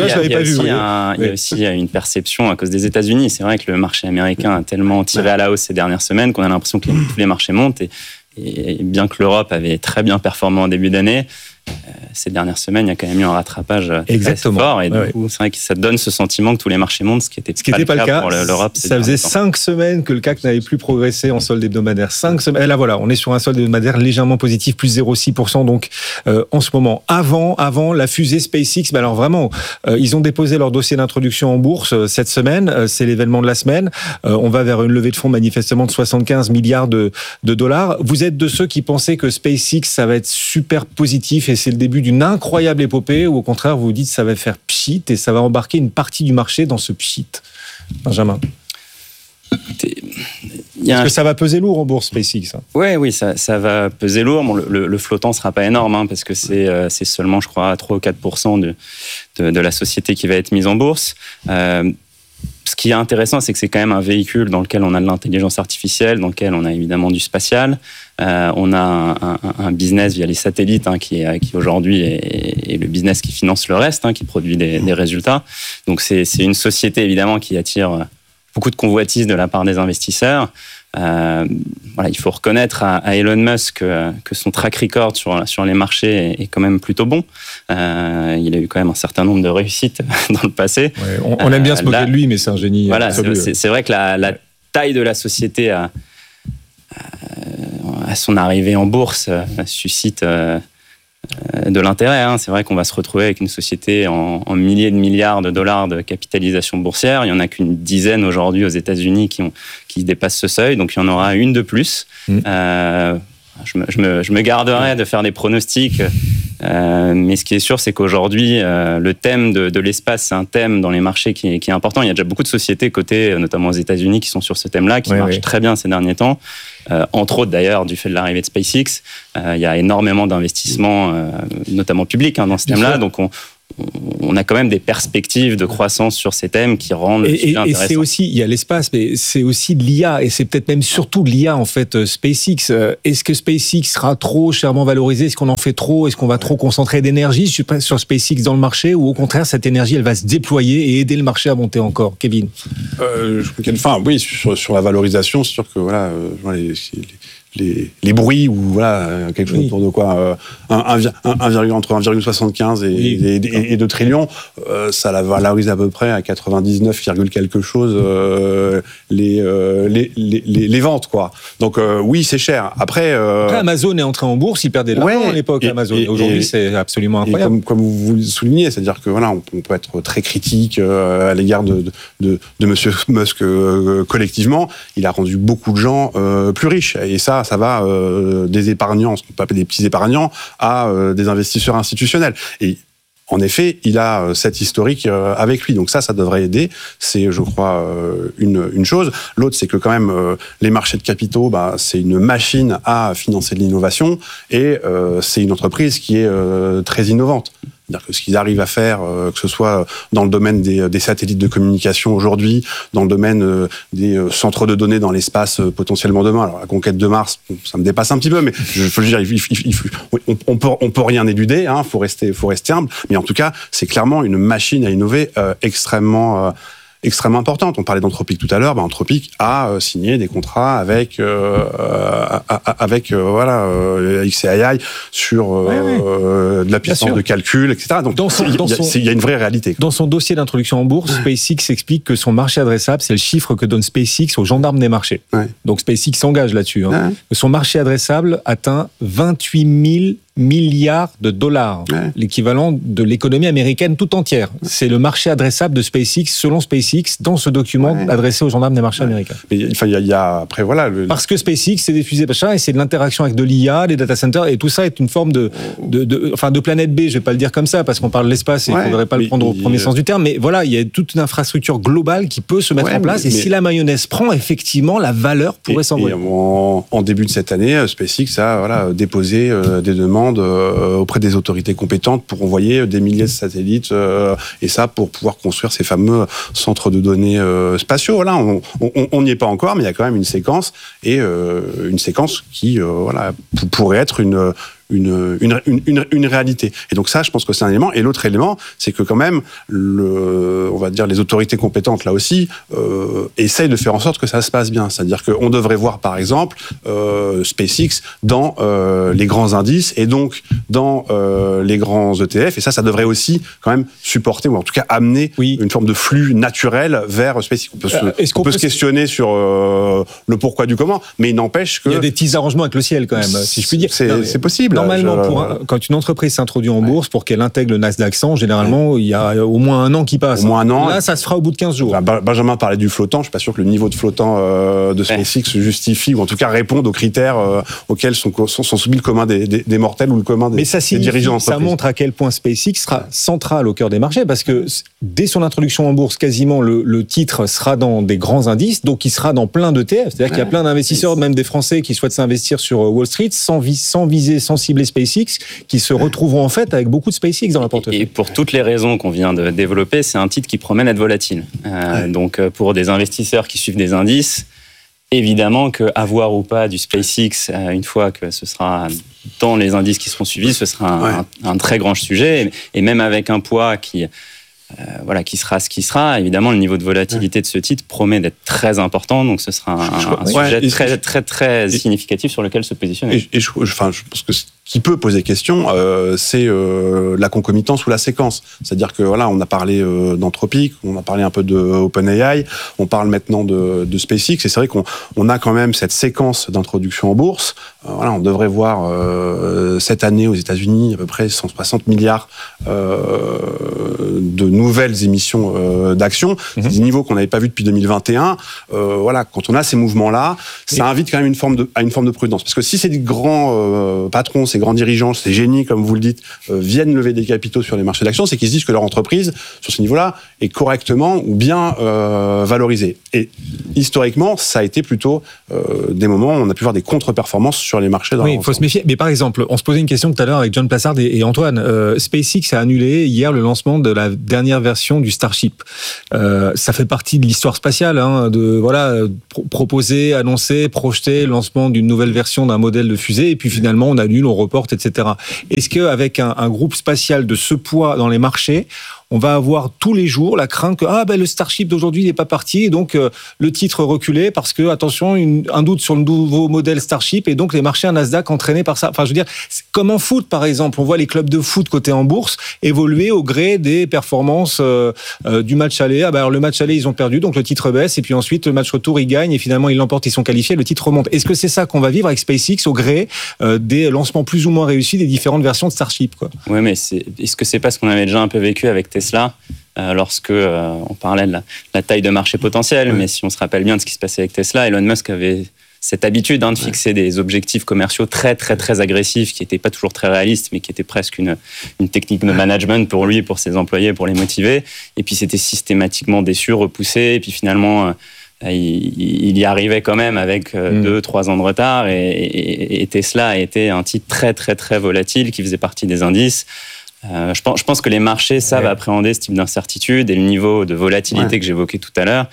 a aussi une perception à cause des États-Unis. C'est vrai que le marché américain a tellement tiré à la hausse ces dernières semaines qu'on a l'impression que tous les marchés montent. Et bien que l'Europe avait très bien performé en début d'année, ces dernières semaines, il y a quand même eu un rattrapage très fort. Et du coup, c'est vrai que ça donne ce sentiment que tous les marchés montent, ce qui n'était pas le cas pour l'Europe. Ça faisait 5 semaines que le CAC n'avait plus progressé en solde hebdomadaire. 5 semaines. Et là, voilà, on est sur un solde hebdomadaire légèrement positif, plus 0,6%. Donc, en ce moment, avant la fusée SpaceX, alors vraiment, ils ont déposé leur dossier d'introduction en bourse cette semaine. C'est l'événement de la semaine. On va vers une levée de fonds manifestement de 75 milliards de dollars. Vous êtes de ceux qui pensaient que SpaceX, ça va être super positif et c'est le début d'une incroyable épopée, ou au contraire, vous vous dites ça va faire pchit et ça va embarquer une partie du marché dans ce pchit. Benjamin. Il Est-ce que ça va peser lourd en bourse, SpaceX? Oui, ça va peser lourd. Bon, le flottant ne sera pas énorme, parce que c'est seulement, je crois, 3 ou 4% de la société qui va être mise en bourse. Ce qui est intéressant, c'est que c'est quand même un véhicule dans lequel on a de l'intelligence artificielle, dans lequel on a évidemment du spatial. On a un business via les satellites qui aujourd'hui est le business qui finance le reste, qui produit des résultats. Donc c'est une société évidemment qui attire beaucoup de convoitises de la part des investisseurs. Il faut reconnaître à Elon Musk que son track record sur les marchés est quand même plutôt bon. Il a eu quand même un certain nombre de réussites dans le passé. Ouais, on aime bien se moquer de lui, mais c'est un génie. Voilà, c'est vrai que la taille de la société à son arrivée en bourse suscite de l'intérêt. C'est vrai qu'on va se retrouver avec une société en milliers de milliards de dollars de capitalisation boursière. Il n'y en a qu'une dizaine aujourd'hui aux États-Unis qui dépassent ce seuil, donc il y en aura une de plus. Je me garderai de faire des pronostics, mais ce qui est sûr, c'est qu'aujourd'hui, le thème de l'espace, c'est un thème dans les marchés qui est important. Il y a déjà beaucoup de sociétés cotées, notamment aux États-Unis, qui sont sur ce thème-là, qui marchent très bien ces derniers temps. Entre autres, d'ailleurs, du fait de l'arrivée de SpaceX, il y a énormément d'investissements, notamment publics, dans ce thème-là. Donc, on a quand même des perspectives de croissance sur ces thèmes qui rendent le sujet intéressant. Et c'est aussi, il y a l'espace, mais c'est aussi de l'IA, et c'est peut-être même surtout de l'IA, en fait, SpaceX. Est-ce que SpaceX sera trop chèrement valorisé? Est-ce qu'on en fait trop? Est-ce qu'on va trop concentrer d'énergie sur SpaceX dans le marché? Ou au contraire, cette énergie, elle va se déployer et aider le marché à monter encore? Kevin? Oui, sur la valorisation, c'est sûr que les bruits ou quelque chose autour de quoi entre 1,75 et 2 trillions, ça la valorise à peu près à 99, quelque chose les ventes, quoi. Donc oui, c'est cher. Après Amazon est entré en bourse, il perdait de l'argent à l'époque, Amazon. Aujourd'hui, c'est absolument incroyable. Comme vous le soulignez, c'est-à-dire que on peut être très critique à l'égard de Monsieur Musk collectivement. Il a rendu beaucoup de gens plus riches, et ça va des épargnants, ce qu'on peut appeler des petits épargnants, à des investisseurs institutionnels. Et en effet, il a cette historique avec lui. Donc ça devrait aider. C'est, je crois, une chose. L'autre, c'est que quand même, les marchés de capitaux, c'est une machine à financer de l'innovation, et c'est une entreprise qui est très innovante. C'est-à-dire que ce qu'ils arrivent à faire, que ce soit dans le domaine des satellites de communication aujourd'hui, dans le domaine des centres de données dans l'espace potentiellement demain. Alors la conquête de Mars, ça me dépasse un petit peu, mais je veux dire, on peut rien éluder, faut rester humble. Mais en tout cas, c'est clairement une machine à innover extrêmement importante. On parlait d'Anthropic tout à l'heure. Anthropic a signé des contrats avec XAI sur de la puissance de calcul, etc. Donc il y a une vraie réalité. Dans son dossier d'introduction en bourse, SpaceX explique que son marché adressable, c'est le chiffre que donne SpaceX aux gendarmes des marchés. Donc SpaceX s'engage là-dessus. Son marché adressable atteint 28 000 milliards de dollars, l'équivalent de l'économie américaine tout entière. C'est le marché adressable de SpaceX, selon SpaceX, dans ce document adressé aux gendarmes des marchés américains. Mais il y a après parce que SpaceX, c'est des fusées machin, et c'est de l'interaction avec de l'IA, des data centers, et tout ça est une forme de planète B. Je vais pas le dire comme ça parce qu'on parle de l'espace et il faudrait pas le prendre au premier sens du terme. Mais voilà, il y a toute une infrastructure globale qui peut se mettre en place. Et si la mayonnaise prend, effectivement, la valeur pourrait s'envoler. En début de cette année, SpaceX a déposé des demandes auprès des autorités compétentes pour envoyer des milliers de satellites, et ça pour pouvoir construire ces fameux centres de données spatiaux. Là, on n'y est pas encore, mais il y a quand même une séquence, et une séquence qui pourrait être une réalité. Et donc ça, je pense que c'est un élément. Et l'autre élément, c'est que quand même, on va dire les autorités compétentes, là aussi, essayent de faire en sorte que ça se passe bien. C'est-à-dire qu'on devrait voir, par exemple, SpaceX dans les grands indices, et donc dans les grands ETF. Et ça devrait aussi quand même supporter, ou en tout cas amener une forme de flux naturel vers SpaceX. On peut se questionner sur le pourquoi du comment, mais il n'empêche que... Il y a des petits arrangements avec le ciel, quand même, si je puis dire. C'est possible. Normalement, quand une entreprise s'introduit en bourse, pour qu'elle intègre le Nasdaq 100, généralement, il y a au moins un an qui passe. Au moins un an. Là, ça se fera au bout de 15 jours. Benjamin parlait du flottant. Je suis pas sûr que le niveau de flottant de SpaceX justifie, ou en tout cas réponde aux critères auxquels sont soumis le commun des mortels ou le commun des dirigeants d'entreprise. Ça montre à quel point SpaceX sera central au cœur des marchés, parce que dès son introduction en bourse, quasiment le titre sera dans des grands indices, donc il sera dans plein d'ETF. C'est-à-dire qu'il y a plein d'investisseurs, même des Français, qui souhaitent s'investir sur Wall Street sans cibler SpaceX, qui se retrouveront en fait avec beaucoup de SpaceX dans leur portefeuille. Et pour toutes les raisons qu'on vient de développer, c'est un titre qui promet d'être volatile. Donc pour des investisseurs qui suivent des indices, évidemment qu'avoir ou pas du SpaceX, une fois que ce sera dans les indices qui seront suivis, ce sera un très grand sujet. Et même avec un poids qui sera ce qui sera, évidemment, le niveau de volatilité de ce titre promet d'être très important. Donc ce sera un sujet très, très, très significatif sur lequel se positionner. Je pense que ce qui peut poser question, c'est la concomitance ou la séquence. C'est-à-dire que on a parlé d'Anthropic, on a parlé un peu de OpenAI, on parle maintenant de SpaceX, et c'est vrai qu'on a quand même cette séquence d'introduction en bourse. On devrait voir cette année aux États-Unis à peu près 160 milliards de nouvelles émissions d'actions. C'est des niveaux qu'on n'avait pas vus depuis 2021. Quand on a ces mouvements-là, ça invite quand même à une forme de prudence. Parce que si ces grands patrons, ces grands dirigeants, ces génies, comme vous le dites, viennent lever des capitaux sur les marchés d'actions, c'est qu'ils se disent que leur entreprise, sur ce niveau-là, est correctement ou bien valorisée. Et historiquement, ça a été plutôt des moments où on a pu voir des contre-performances sur les marchés. Oui, il faut se méfier. Mais par exemple, on se posait une question tout à l'heure avec John Plassard et Antoine. SpaceX a annulé hier le lancement de la dernière version du Starship. Ça fait partie de l'histoire spatiale, proposer, annoncer, projeter le lancement d'une nouvelle version d'un modèle de fusée, et puis finalement on annule, on reporte, etc. Est-ce qu'avec un groupe spatial de ce poids dans les marchés, on va avoir tous les jours la crainte que le Starship d'aujourd'hui n'est pas parti, et donc le titre reculé parce que, attention, un doute sur le nouveau modèle Starship, et donc les marchés à Nasdaq entraînés par ça. Enfin, je veux dire, c'est comme en foot, par exemple. On voit les clubs de foot cotés en bourse évoluer au gré des performances du match aller. Alors le match aller, ils ont perdu, donc le titre baisse, et puis ensuite le match retour, ils gagnent, et finalement ils l'emportent, ils sont qualifiés, le titre remonte. Est-ce que c'est ça qu'on va vivre avec SpaceX au gré des lancements plus ou moins réussis des différentes versions de Starship, quoi? Oui, mais est-ce que c'est pas ce qu'on avait déjà un peu vécu avec Tesla lorsque on parlait de la taille de marché potentiel, mais si on se rappelle bien de ce qui se passait avec Tesla, Elon Musk avait cette habitude de fixer des objectifs commerciaux très très très agressifs, qui n'étaient pas toujours très réalistes, mais qui étaient presque une technique de management pour lui, pour ses employés, pour les motiver. Et puis c'était systématiquement déçu, repoussé, et puis finalement il y arrivait quand même avec 2-3 ans de retard, et Tesla a été un titre très très très volatile qui faisait partie des indices. Je pense que les marchés savent appréhender ce type d'incertitude, et le niveau de volatilité que j'évoquais tout à l'heure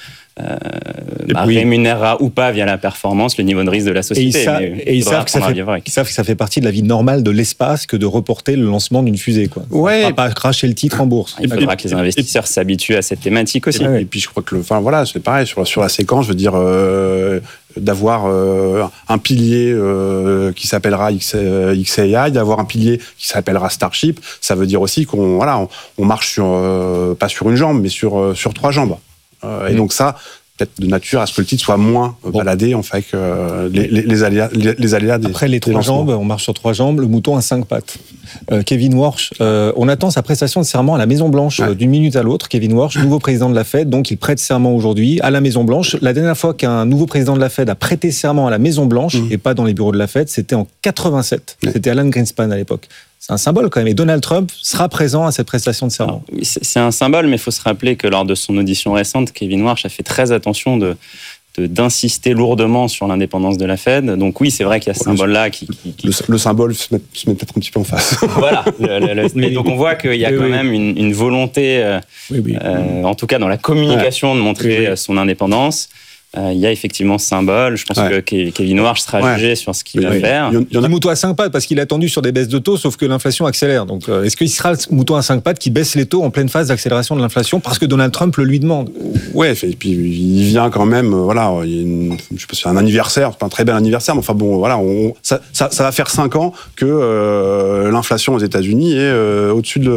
rémunérera ou pas via la performance le niveau de risque de la société. Et ils savent que ça fait partie de la vie normale de l'espace que de reporter le lancement d'une fusée, quoi. On va pas cracher le titre en bourse. Il faudra que les investisseurs s'habituent à cette thématique aussi. Et puis je crois que c'est pareil sur la séquence. Je veux dire, d'avoir un pilier qui s'appellera XAI, d'avoir un pilier qui s'appellera Starship, ça veut dire aussi qu'on marche pas sur une jambe, mais sur 3 jambes. Et donc ça, peut-être de nature à ce que le titre soit moins baladé, en fait, que les aléas des... Après les 3 jambes, on marche sur 3 jambes, le mouton a 5 pattes. Kevin Warsh, on attend sa prestation de serment à la Maison-Blanche d'une minute à l'autre. Kevin Warsh, nouveau président de la Fed, donc il prête serment aujourd'hui à la Maison-Blanche. La dernière fois qu'un nouveau président de la Fed a prêté serment à la Maison-Blanche, et pas dans les bureaux de la Fed, c'était en 87. C'était Alan Greenspan à l'époque. C'est un symbole quand même. Et Donald Trump sera présent à cette prestation de serment. Alors, c'est un symbole, mais il faut se rappeler que lors de son audition récente, Kevin Warsh a fait très attention d'insister lourdement sur l'indépendance de la Fed. Donc oui, c'est vrai qu'il y a ce symbole-là qui... Le symbole se met peut-être un petit peu en face. Voilà. Mais donc on voit qu'il y a quand même une volonté, en tout cas dans la communication, de montrer son indépendance. Il y a effectivement ce symbole. Je pense que Kevin Warsh sera jugé sur ce qu'il va faire. Il y a un mouton à 5 pattes parce qu'il est attendu sur des baisses de taux, sauf que l'inflation accélère. Donc, est-ce qu'il sera le mouton à 5 pattes qui baisse les taux en pleine phase d'accélération de l'inflation parce que Donald Trump le lui demande? Ouais, et puis il vient quand même, je sais pas si c'est un anniversaire, c'est pas un très bel anniversaire, mais enfin bon, ça va faire 5 ans que l'inflation aux États-Unis est au-dessus de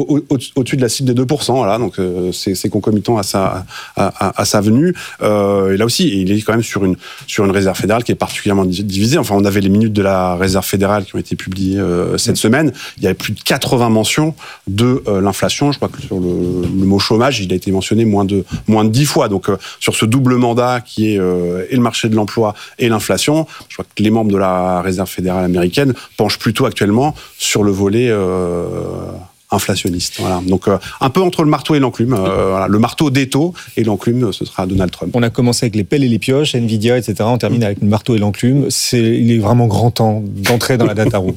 la cible des 2%. Voilà, donc c'est concomitant à sa venue. là aussi, il est quand même sur une réserve fédérale qui est particulièrement divisée. Enfin, on avait les minutes de la réserve fédérale qui ont été publiées cette semaine. Il y avait plus de 80 mentions de l'inflation. Je crois que sur le mot chômage, il a été mentionné moins de 10 fois. Donc, sur ce double mandat qui est et le marché de l'emploi et l'inflation, je crois que les membres de la réserve fédérale américaine penchent plutôt actuellement sur le volet inflationniste. Voilà. Donc, un peu entre le marteau et l'enclume. Voilà. Le marteau des taux et l'enclume, ce sera Donald Trump. On a commencé avec les pelles et les pioches, Nvidia, etc. On termine avec le marteau et l'enclume. Il est vraiment grand temps d'entrer dans la data room.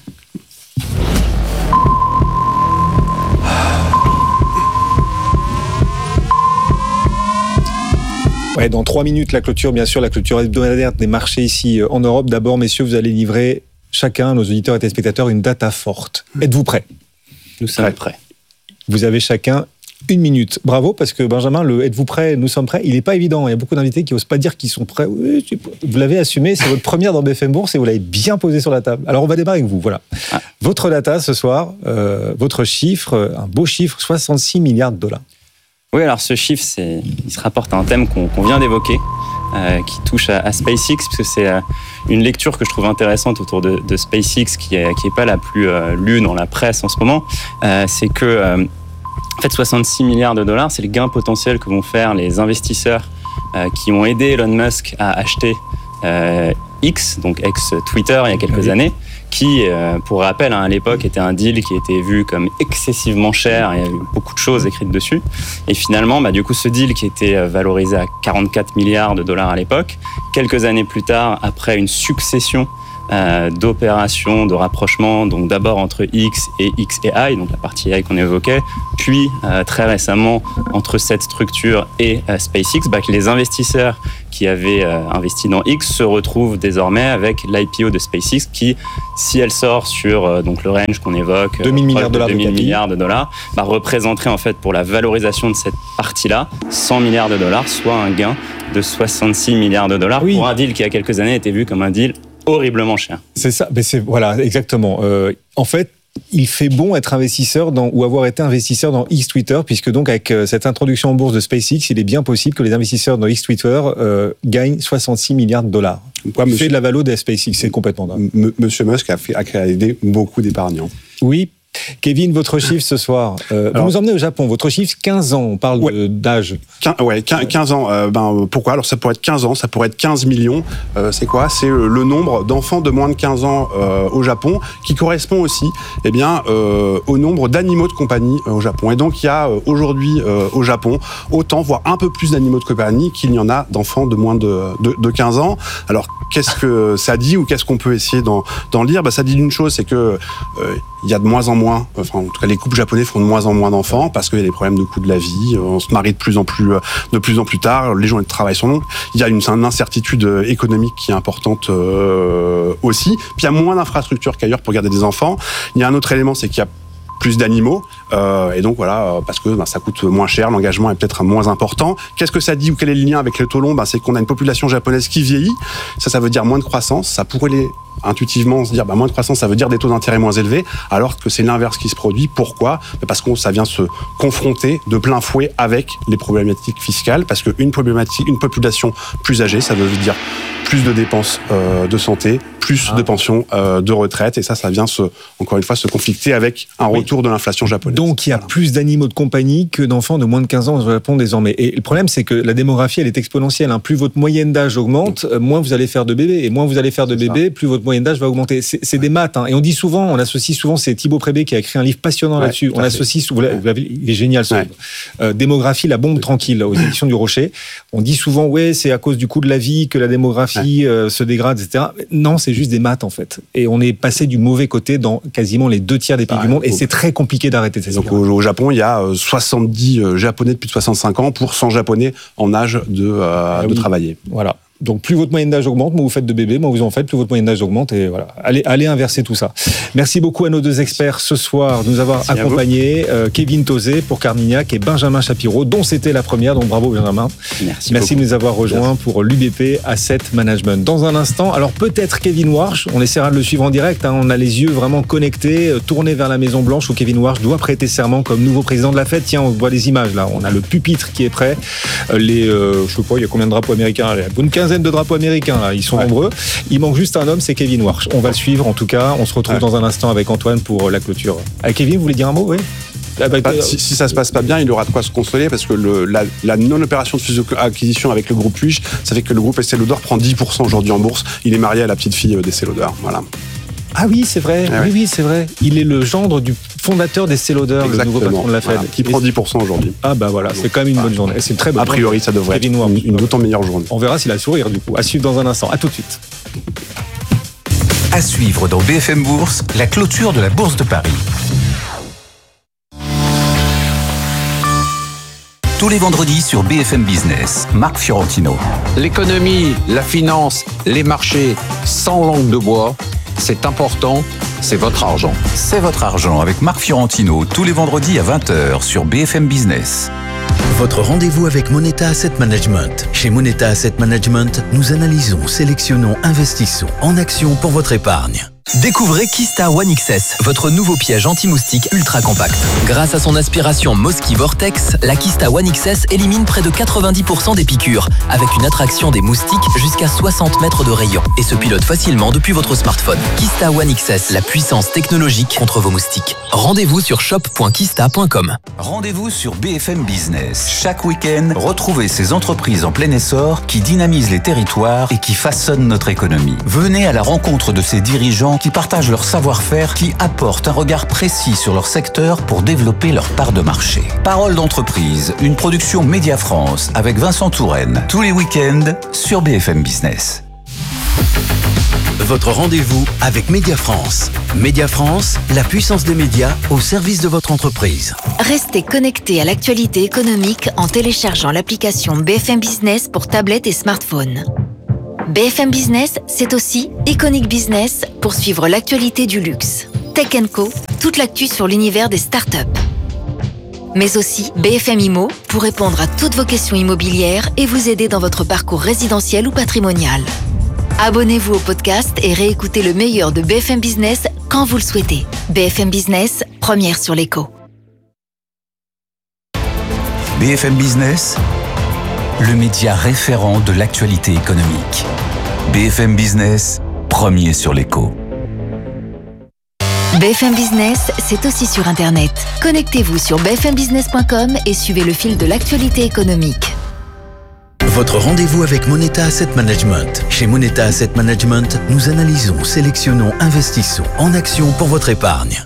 Ouais, dans 3 minutes, la clôture, bien sûr, la clôture hebdomadaire des marchés ici en Europe. D'abord, messieurs, vous allez livrer chacun, nos auditeurs et téléspectateurs, une data forte. Êtes-vous prêts ? Nous sommes prêts. Vous avez chacun 1 minute. Bravo, parce que Benjamin, le êtes-vous prêts ? Nous sommes prêts. Il n'est pas évident. Il y a beaucoup d'invités qui n'osent pas dire qu'ils sont prêts. Oui, vous l'avez assumé, c'est votre première dans BFM Bourse et vous l'avez bien posé sur la table. Alors, on va démarrer avec vous. Voilà. Votre data ce soir, votre chiffre, un beau chiffre, 66 milliards de dollars. Oui, alors ce chiffre, il se rapporte à un thème qu'on vient d'évoquer, qui touche à SpaceX, parce que c'est une lecture que je trouve intéressante autour de SpaceX, qui est pas la plus lue dans la presse en ce moment. C'est que, en fait, 66 milliards de dollars, c'est le gain potentiel que vont faire les investisseurs qui ont aidé Elon Musk à acheter X, donc ex-Twitter, il y a quelques années, qui, pour rappel, à l'époque, était un deal qui était vu comme excessivement cher. Il y a eu beaucoup de choses écrites dessus. Et finalement, du coup, ce deal qui était valorisé à 44 milliards de dollars à l'époque, quelques années plus tard, après une succession d'opérations de rapprochement, donc d'abord entre X et XAI, donc la partie AI qu'on évoquait, puis très récemment entre cette structure et SpaceX, que les investisseurs qui avaient investi dans X se retrouvent désormais avec l'IPO de SpaceX qui, si elle sort sur donc le range qu'on évoque, 2000 milliards de dollars, représenterait en fait pour la valorisation de cette partie-là 100 milliards de dollars, soit un gain de 66 milliards de dollars pour un deal qui, il y a quelques années, était vu comme un deal horriblement cher. C'est ça, voilà, exactement. En fait, il fait bon être investisseur ou avoir été investisseur dans X Twitter, puisque donc avec cette introduction en bourse de SpaceX, il est bien possible que les investisseurs dans X Twitter gagnent 66 milliards de dollars. Il fait de la valo des SpaceX, c'est complètement dingue. Monsieur Musk a aidé beaucoup d'épargnants. Oui. Kevin, votre chiffre ce soir, vous nous emmenez au Japon, votre chiffre 15 ans, on parle d'âge. 15 ans, pourquoi ? Alors ça pourrait être 15 ans, ça pourrait être 15 millions, c'est quoi ? C'est le nombre d'enfants de moins de 15 ans au Japon, qui correspond aussi au nombre d'animaux de compagnie au Japon. Et donc il y a aujourd'hui au Japon autant, voire un peu plus d'animaux de compagnie qu'il n'y en a d'enfants de moins de 15 ans. Alors qu'est-ce que ça dit ou qu'est-ce qu'on peut essayer d'en lire ? Ça dit une chose, c'est que il y a de moins en moins, en tout cas les couples japonais font de moins en moins d'enfants parce qu'il y a des problèmes de coût de la vie, on se marie de plus en plus tard, les journées de travail sont longues, il y a une incertitude économique qui est importante aussi, puis il y a moins d'infrastructures qu'ailleurs pour garder des enfants. Il y a un autre élément, c'est qu'il y a plus d'animaux, et donc voilà, parce que ça coûte moins cher, l'engagement est peut-être moins important. Qu'est-ce que ça dit ou quel est le lien avec les taux longs ? C'est qu'on a une population japonaise qui vieillit, ça veut dire moins de croissance, ça pourrait intuitivement se dire moins de croissance, ça veut dire des taux d'intérêt moins élevés, alors que c'est l'inverse qui se produit. Pourquoi ? Parce que ça vient se confronter de plein fouet avec les problématiques fiscales, parce qu'une population plus âgée, ça veut dire plus de dépenses de santé, plus de pensions de retraite, et ça vient encore une fois se conflicter avec un retour de l'inflation japonaise. Donc il y a plus d'animaux de compagnie que d'enfants de moins de 15 ans au Japon désormais. Et le problème, c'est que la démographie, elle est exponentielle. Plus votre moyenne d'âge augmente, moins vous allez faire de bébés. Et moins vous allez faire de bébés, plus votre moyenne d'âge va augmenter. C'est des maths. Et on dit souvent, on associe souvent, c'est Thibaut Prébé qui a écrit un livre passionnant là-dessus. On associe souvent, il est génial ce livre. Démographie, la bombe tranquille, aux éditions du Rocher. On dit souvent, c'est à cause du coût de la vie que la démographie se dégrade, etc. Non, c'est juste des maths en fait. Et on est passé du mauvais côté dans quasiment les 2/3 des pays du monde. Et c'est très compliqué d'arrêter cette spirale. Au Japon, il y a 70 Japonais de plus de 65 ans pour 100 Japonais en âge de travailler. Voilà. Donc plus votre moyenne d'âge augmente, moins vous faites de bébés, moins vous en faites, plus votre moyenne d'âge augmente, et voilà. Allez inverser tout ça. Merci beaucoup à nos deux experts ce soir de nous avoir accompagnés, Kevin Tauzé pour Carmignac et Benjamin Shapiro, dont c'était la première, donc bravo Benjamin. Merci de nous avoir rejoints pour l'UBP Asset Management. Dans un instant, alors peut-être Kevin Warsh, on essaiera de le suivre en direct, hein, on a les yeux vraiment connectés, tournés vers la Maison Blanche où Kevin Warsh doit prêter serment comme nouveau président de la Fed. Tiens, on voit les images là, on a le pupitre qui est prêt, je sais pas, il y a combien de drapeaux américains, une quinzaine de drapeaux américains là, ils sont nombreux. Il manque juste un homme, c'est Kevin Warsh. On va le suivre en tout cas, on se retrouve dans un instant avec Antoine pour la clôture. Kevin, vous voulez dire un mot? Oui. Si ça se passe pas bien, il aura de quoi se consoler parce que la non-opération de fusion-acquisition avec le groupe Huish, ça fait que le groupe Estée Lauder prend 10% aujourd'hui en bourse. Il est marié à la petite fille d'Estée Lauder. Voilà. Ah oui, c'est vrai. Oui, c'est vrai. Il est le gendre du fondateur d'Estée Lauder, le nouveau patron de la Fed. Voilà, qui prend 10% aujourd'hui. Ah bah voilà, c'est quand même une bonne journée. C'est une très bonne. A priori, ça devrait être une d'autant meilleure journée. On verra s'il a le sourire du coup. À suivre dans un instant. À tout de suite. À suivre dans BFM Bourse, la clôture de la Bourse de Paris. Tous les vendredis sur BFM Business, Marc Fiorentino. L'économie, la finance, les marchés, sans langue de bois, c'est important, c'est votre argent. C'est votre argent avec Marc Fiorentino, tous les vendredis à 20h sur BFM Business. Votre rendez-vous avec Moneta Asset Management. Chez Moneta Asset Management, nous analysons, sélectionnons, investissons en action pour votre épargne. Découvrez Kista One XS, votre nouveau piège anti-moustique ultra compact. Grâce à son aspiration Mosquito Vortex, la Kista One XS élimine près de 90% des piqûres, avec une attraction des moustiques jusqu'à 60 mètres de rayon et se pilote facilement depuis votre smartphone. Kista One XS, la puissance technologique contre vos moustiques. Rendez-vous sur shop.kista.com. Rendez-vous sur BFM Business. Chaque week-end, retrouvez ces entreprises en plein essor qui dynamisent les territoires et qui façonnent notre économie. Venez à la rencontre de ces dirigeants qui partagent leur savoir-faire, qui apportent un regard précis sur leur secteur pour développer leur part de marché. Parole d'entreprise, une production Média France avec Vincent Touraine. Tous les week-ends sur BFM Business. Votre rendez-vous avec Média France. Média France, la puissance des médias au service de votre entreprise. Restez connectés à l'actualité économique en téléchargeant l'application BFM Business pour tablette et smartphone. BFM Business, c'est aussi Iconic Business pour suivre l'actualité du luxe. Tech & Co, toute l'actu sur l'univers des startups. Mais aussi BFM Immo pour répondre à toutes vos questions immobilières et vous aider dans votre parcours résidentiel ou patrimonial. Abonnez-vous au podcast et réécoutez le meilleur de BFM Business quand vous le souhaitez. BFM Business, première sur l'écho. BFM Business, le média référent de l'actualité économique. BFM Business, premier sur l'écho. BFM Business, c'est aussi sur Internet. Connectez-vous sur bfmbusiness.com et suivez le fil de l'actualité économique. Votre rendez-vous avec Moneta Asset Management. Chez Moneta Asset Management, nous analysons, sélectionnons, investissons en action pour votre épargne.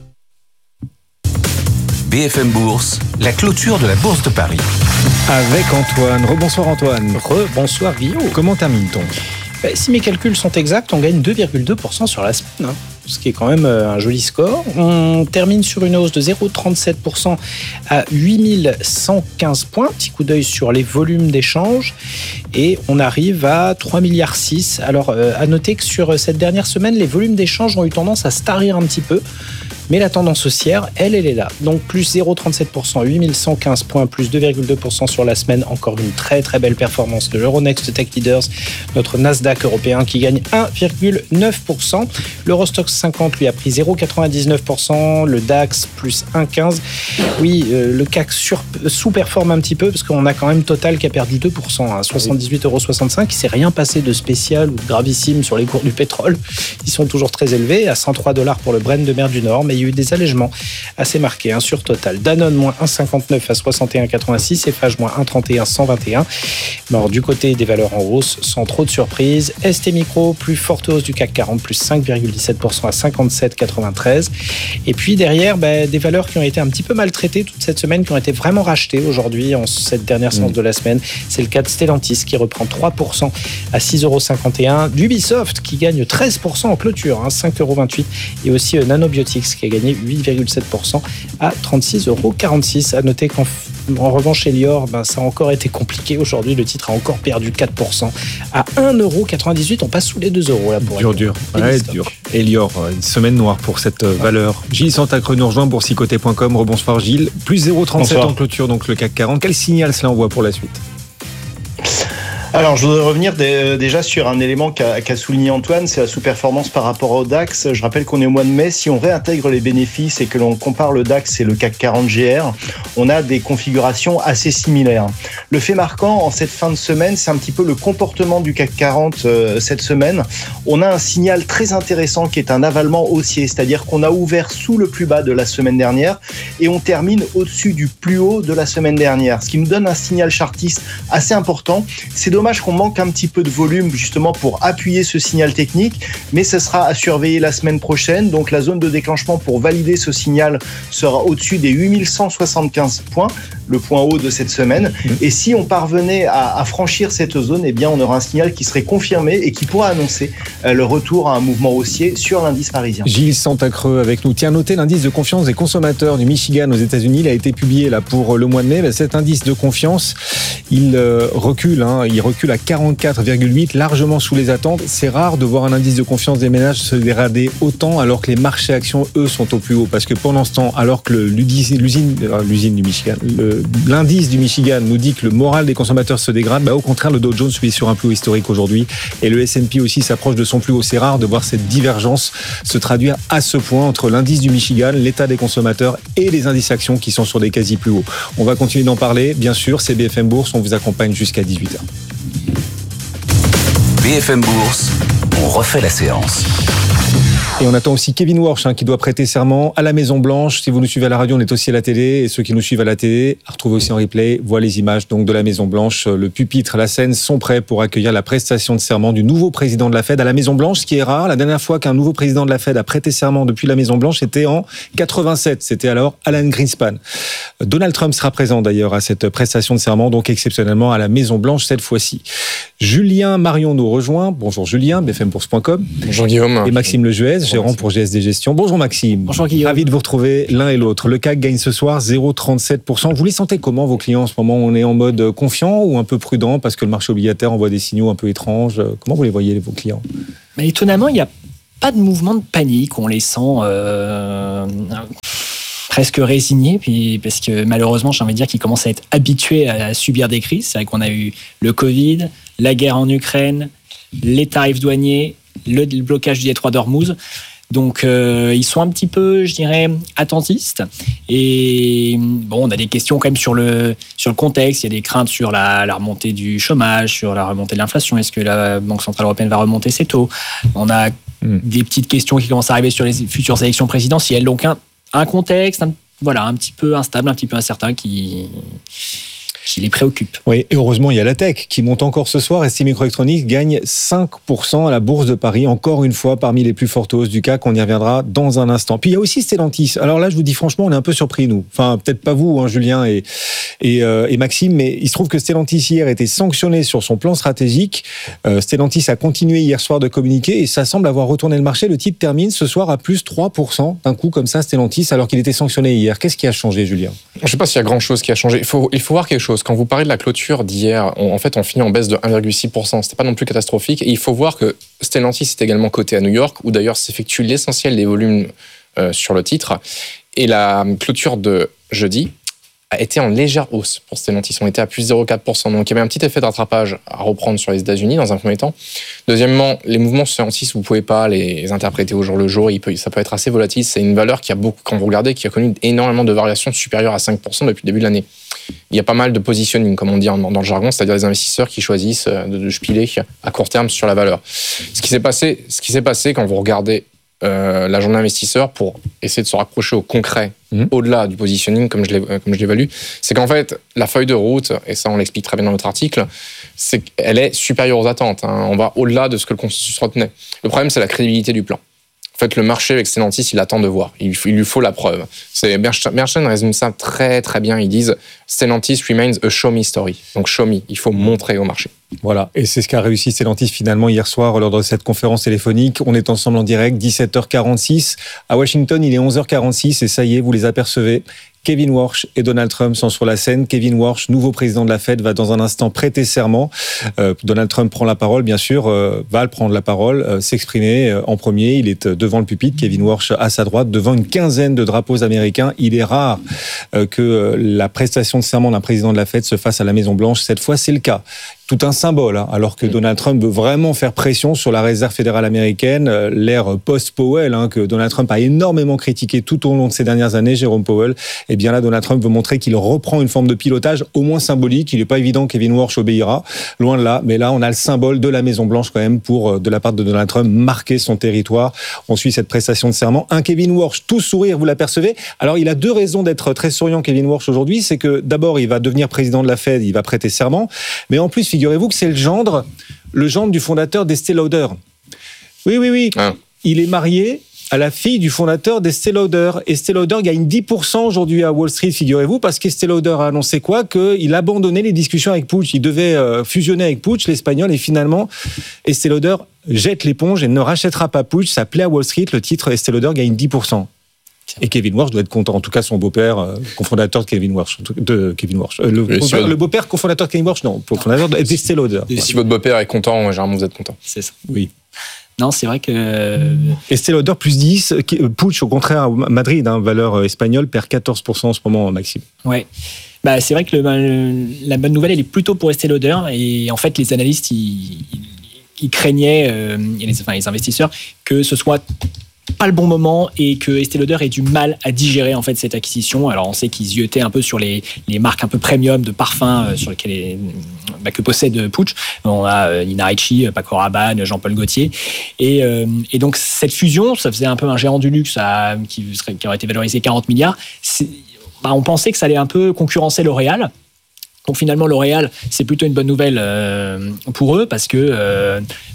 BFM Bourse, la clôture de la Bourse de Paris. Avec Antoine. Rebonsoir Antoine. Rebonsoir Guillaume. Comment termine-t-on ? Si mes calculs sont exacts, on gagne 2,2% sur la semaine, ce qui est quand même un joli score. On termine sur une hausse de 0,37% à 8115 points. Petit coup d'œil sur les volumes d'échanges. Et on arrive à 3,6 milliards. Alors, à noter que sur cette dernière semaine, les volumes d'échanges ont eu tendance à se tarir un petit peu. Mais la tendance haussière, elle est là. Donc plus 0,37%, 8115 points, plus 2,2% sur la semaine. Encore une très très belle performance de l'Euronext Tech Leaders, notre Nasdaq européen qui gagne 1,9%. L'Eurostoxx 50 lui a pris 0,99%, le DAX plus 1,15%. Oui, le CAC sous-performe un petit peu parce qu'on a quand même Total qui a perdu 2%, à 78,65 €. Il ne s'est rien passé de spécial ou de gravissime sur les cours du pétrole. Ils sont toujours très élevés, à 103 $ pour le Brent de mer du Nord, mais il y a eu des allègements assez marqués sur Total. Danone, moins 1,59 à 61,86. Eiffage, moins 1,31, 121. Alors, du côté des valeurs en hausse, sans trop de surprises. ST Micro, plus forte hausse du CAC 40, plus 5,17% à 57,93. Et puis derrière, des valeurs qui ont été un petit peu maltraitées toute cette semaine, qui ont été vraiment rachetées aujourd'hui, en cette dernière séance de la semaine. C'est le cas de Stellantis qui reprend 3% à 6,51 €. D'Ubisoft qui gagne 13% en clôture, 5,28 €. Et aussi Nanobiotics qui a gagné 8,7% à 36,46 €. À noter qu'en revanche, Elior, ça a encore été compliqué aujourd'hui. Le titre a encore perdu 4% à 1,98 €. On passe sous les 2 € là pour dur. Ouais, dur. Elior, une semaine noire pour cette valeur. Gilles Santacreux nous rejoint, boursicoté.com. Rebonsoir Gilles. Plus 0,37 en clôture, donc le CAC 40. Quel signal cela envoie pour la suite ? Alors, je voudrais revenir déjà sur un élément qu'a souligné Antoine, c'est la sous-performance par rapport au DAX. Je rappelle qu'on est au mois de mai. Si on réintègre les bénéfices et que l'on compare le DAX et le CAC 40 GR, on a des configurations assez similaires. Le fait marquant en cette fin de semaine, c'est un petit peu le comportement du CAC 40 cette semaine. On a un signal très intéressant qui est un avalement haussier, c'est-à-dire qu'on a ouvert sous le plus bas de la semaine dernière et on termine au-dessus du plus haut de la semaine dernière, ce qui nous donne un signal chartiste assez important. C'est dommage qu'on manque un petit peu de volume justement pour appuyer ce signal technique, mais ce sera à surveiller la semaine prochaine. Donc la zone de déclenchement pour valider ce signal sera au-dessus des 8175 points, le point haut de cette semaine. Et si on parvenait à franchir cette zone, eh bien on aura un signal qui serait confirmé et qui pourra annoncer le retour à un mouvement haussier sur l'indice parisien. Gilles Santacreux avec nous. Tiens, notez l'indice de confiance des consommateurs du Michigan aux États-Unis. Il a été publié là pour le mois de mai. Cet indice de confiance, il recule. Il recule à 44,8, largement sous les attentes. C'est rare de voir un indice de confiance des ménages se dégrader autant alors que les marchés actions, eux, sont au plus haut. Parce que l'indice du Michigan nous dit que le moral des consommateurs se dégrade, au contraire, le Dow Jones est sur un plus haut historique aujourd'hui. Et le S&P aussi s'approche de son plus haut. C'est rare de voir cette divergence se traduire à ce point entre l'indice du Michigan, l'état des consommateurs et les indices actions qui sont sur des quasi plus hauts. On va continuer d'en parler. Bien sûr, c'est BFM Bourse. On vous accompagne jusqu'à 18h. BFM Bourse, on refait la séance. Et on attend aussi Kevin Warsh qui doit prêter serment à la Maison Blanche. Si vous nous suivez à la radio, on est aussi à la télé. Et ceux qui nous suivent à la télé, à retrouver aussi en replay, voient les images donc de la Maison Blanche. Le pupitre, la scène sont prêts pour accueillir la prestation de serment du nouveau président de la Fed à la Maison Blanche, ce qui est rare. La dernière fois qu'un nouveau président de la Fed a prêté serment depuis la Maison Blanche, c'était en 87. C'était alors Alan Greenspan. Donald Trump sera présent d'ailleurs à cette prestation de serment, donc exceptionnellement à la Maison Blanche cette fois-ci. Julien Marion nous rejoint. Bonjour Julien, bfmbourse.com. Bonjour Guillaume. Et Maxime Lejuez, gérant pour GSD Gestion. Bonjour Maxime. Bonjour Guillaume. Ravi de vous retrouver l'un et l'autre. Le CAC gagne ce soir 0,37%. Vous les sentez comment vos clients en ce moment ? On est en mode confiant ou un peu prudent parce que le marché obligataire envoie des signaux un peu étranges. Comment vous les voyez vos clients ? Mais étonnamment, il n'y a pas de mouvement de panique. On les sent presque résignés, puis parce que malheureusement, j'ai envie de dire qu'ils commencent à être habitués à subir des crises. C'est vrai qu'on a eu le Covid, la guerre en Ukraine, les tarifs douaniers, le blocage du détroit d'Ormuz. Donc, ils sont un petit peu, je dirais, attentistes. Et bon, on a des questions quand même sur le contexte. Il y a des craintes sur la remontée du chômage, sur la remontée de l'inflation. Est-ce que la Banque Centrale Européenne va remonter ses taux ? On a des petites questions qui commencent à arriver sur les futures élections présidentielles. Donc, un contexte, un petit peu instable, un petit peu incertain qui les préoccupe. Oui, et heureusement, il y a la tech qui monte encore ce soir. STMicroelectronics gagne 5% à la Bourse de Paris, encore une fois parmi les plus fortes hausses du CAC. On y reviendra dans un instant. Puis il y a aussi Stellantis. Alors là, je vous dis franchement, on est un peu surpris, nous. Enfin, peut-être pas vous, Julien et Maxime, mais il se trouve que Stellantis hier a été sanctionné sur son plan stratégique. Stellantis a continué hier soir de communiquer et ça semble avoir retourné le marché. Le titre termine ce soir à plus 3%, d'un coup comme ça, Stellantis, alors qu'il était sanctionné hier. Qu'est-ce qui a changé, Julien ? Je ne sais pas s'il y a grand-chose qui a changé. Il faut voir quelque chose. Quand vous parlez de la clôture d'hier, on finit en baisse de 1,6%. C'était pas non plus catastrophique. Et il faut voir que Stellantis est également coté à New York, où d'ailleurs s'effectue l'essentiel des volumes sur le titre. Et la clôture de jeudi a été en légère hausse pour Stellantis. On était à plus 0,4%. Donc il y avait un petit effet de rattrapage à reprendre sur les États-Unis dans un premier temps. Deuxièmement, les mouvements sur Stellantis, vous ne pouvez pas les interpréter au jour le jour. Ça peut être assez volatile. C'est une valeur qui a quand vous regardez, qui a connu énormément de variations supérieures à 5% depuis le début de l'année. Il y a pas mal de positioning, comme on dit dans le jargon, c'est-à-dire des investisseurs qui choisissent de spiler à court terme sur la valeur. Ce qui s'est passé quand vous regardez la journée investisseur pour essayer de se rapprocher au concret, au-delà du positioning, comme je l'évalue, c'est qu'en fait, la feuille de route, et ça on l'explique très bien dans notre article, c'est qu'elle est supérieure aux attentes. On va au-delà de ce que le consensus retenait. Le problème, c'est la crédibilité du plan. En fait, le marché avec Stellantis, il attend de voir. Il lui faut la preuve. Bernstein résume ça très très bien. Ils disent Stellantis remains a show me story. Donc show me, il faut montrer au marché. Voilà, et c'est ce qu'a réussi Stellantis finalement hier soir lors de cette conférence téléphonique. On est ensemble en direct, 17h46. À Washington, il est 11h46 et ça y est, vous les apercevez. Kevin Warsh et Donald Trump sont sur la scène. Kevin Warsh, nouveau président de la Fed, va dans un instant prêter serment. Donald Trump prend la parole, bien sûr, va prendre la parole, s'exprimer en premier. Il est devant le pupitre, Kevin Warsh à sa droite, devant une quinzaine de drapeaux américains. Il est rare que la prestation de serment d'un président de la Fed se fasse à la Maison-Blanche. Cette fois, c'est le cas. Tout un symbole, hein, alors que Donald Trump veut vraiment faire pression sur la Réserve fédérale américaine, l'ère post-Powell, hein, que Donald Trump a énormément critiqué tout au long de ces dernières années, Jérôme Powell. Et bien là, Donald Trump veut montrer qu'il reprend une forme de pilotage, au moins symbolique. Il n'est pas évident que Kevin Warsh obéira, loin de là. Mais là, on a le symbole de la Maison-Blanche quand même pour, de la part de Donald Trump, marquer son territoire. On suit cette prestation de serment. Un Kevin Warsh, tout sourire, vous l'apercevez. Alors, il a deux raisons d'être très souriant, Kevin Warsh, aujourd'hui. C'est que d'abord, il va devenir président de la Fed, il va prêter serment. Mais en plus, figurez-vous que c'est le gendre du fondateur d'Estée Lauder. Oui. Ah. Il est marié à la fille du fondateur d'Estée Lauder. Estée Lauder gagne 10% aujourd'hui à Wall Street, figurez-vous, parce qu'Estée Lauder a annoncé quoi ? Qu'il abandonnait les discussions avec Puig. Il devait fusionner avec Puig, l'Espagnol, et finalement, Estée Lauder jette l'éponge et ne rachètera pas Puig. Ça plaît à Wall Street, le titre Estée Lauder gagne 10%. Et Kevin Warsh doit être content, en tout cas son beau-père, cofondateur de Kevin Warsh. Le beau-père cofondateur de Kevin Warsh, non, cofondateur d'Estée Lauder. Et si votre beau-père est content, généralement vous êtes content. C'est ça. Oui. Non, c'est vrai que... Estée Lauder plus 10, Puig au contraire, Madrid, hein, valeur espagnole, perd 14% en ce moment, Maxime. Ouais. Bah, c'est vrai que la bonne nouvelle, elle est plutôt pour Estée Lauder. Et en fait, les analystes, ils craignaient, les investisseurs, que ce soit pas le bon moment et que Estée Lauder ait du mal à digérer en fait cette acquisition. Alors on sait qu'ils ziotaient un peu sur les marques un peu premium de parfums sur lesquelles que possède Puig. On a Nina Ricci, Paco Rabanne, Jean-Paul Gaultier et donc cette fusion, ça faisait un peu un géant du luxe qui aurait été valorisé 40 milliards. On pensait que ça allait un peu concurrencer L'Oréal. Donc finalement, L'Oréal, c'est plutôt une bonne nouvelle pour eux parce que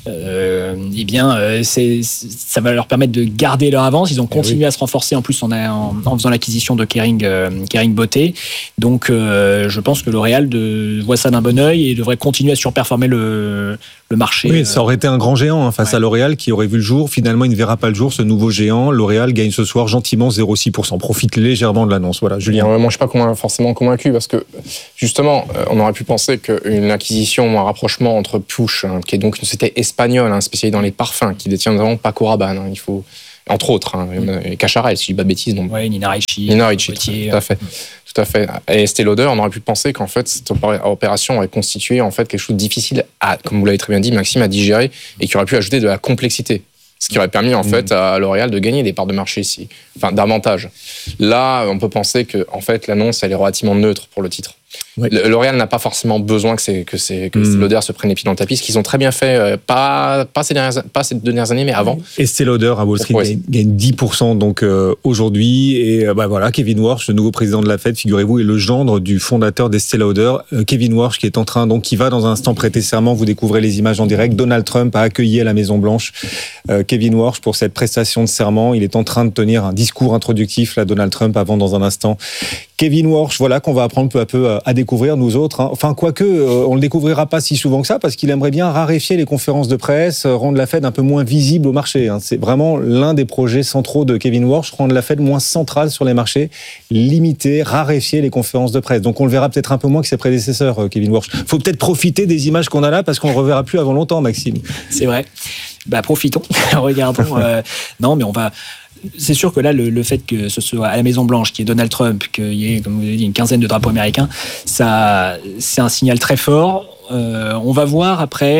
ça va leur permettre de garder leur avance. Ils ont continué à se renforcer en plus en faisant l'acquisition de Kering Beauté. Donc je pense que L'Oréal voit ça d'un bon œil et devrait continuer à surperformer le marché. Oui, ça aurait été un grand géant face à L'Oréal qui aurait vu le jour. Finalement, il ne verra pas le jour, ce nouveau géant. L'Oréal gagne ce soir gentiment 0,6%. Profite légèrement de l'annonce. Voilà, Julien. Moi, je ne suis pas forcément convaincu parce que justement, on aurait pu penser qu'une acquisition ou un rapprochement entre Puig, qui est donc une société espagnole spécialisée dans les parfums, qui détient notamment Paco Rabanne, il faut, entre autres, et Cacharel, si je ne dis pas de bêtises. Oui, Nina Ricci, Gaultier, tout à fait. Et Estée Lauder, on aurait pu penser qu'en fait, cette opération aurait constitué en fait quelque chose de difficile comme vous l'avez très bien dit, Maxime, à digérer et qui aurait pu ajouter de la complexité. Ce qui aurait permis en fait à L'Oréal de gagner des parts de marché ici, davantage. Là, on peut penser que en fait l'annonce elle est relativement neutre pour le titre. Oui. L'Oréal n'a pas forcément besoin que Estée Lauder se prenne les pieds dans le tapis, ce qu'ils ont très bien fait, pas ces deux dernières années, mais avant. Estée Lauder à Wall Street gagne 10% donc aujourd'hui, et voilà, Kevin Warsh, le nouveau président de la Fed, figurez-vous, est le gendre du fondateur d'Estée Lauder. Kevin Warsh qui est en train, donc qui va dans un instant prêter serment, vous découvrez les images en direct. Donald Trump a accueilli à la Maison Blanche Kevin Warsh pour cette prestation de serment. Il est en train de tenir un discours introductif, là, Donald Trump, avant dans un instant. Kevin Warsh, voilà, qu'on va apprendre peu à peu à découvrir, nous autres. Enfin, quoique, on ne le découvrira pas si souvent que ça, parce qu'il aimerait bien raréfier les conférences de presse, rendre la Fed un peu moins visible au marché. C'est vraiment l'un des projets centraux de Kevin Warsh, rendre la Fed moins centrale sur les marchés, limiter, raréfier les conférences de presse. Donc on le verra peut-être un peu moins que ses prédécesseurs, Kevin Warsh. Il faut peut-être profiter des images qu'on a là, parce qu'on ne le reverra plus avant longtemps, Maxime. C'est vrai. Profitons, regardons. Non, mais on va... C'est sûr que là, le fait que ce soit à la Maison-Blanche, qu'il y ait Donald Trump, qu'il y ait, comme vous l'avez dit, une quinzaine de drapeaux américains, ça, c'est un signal très fort. On va voir après,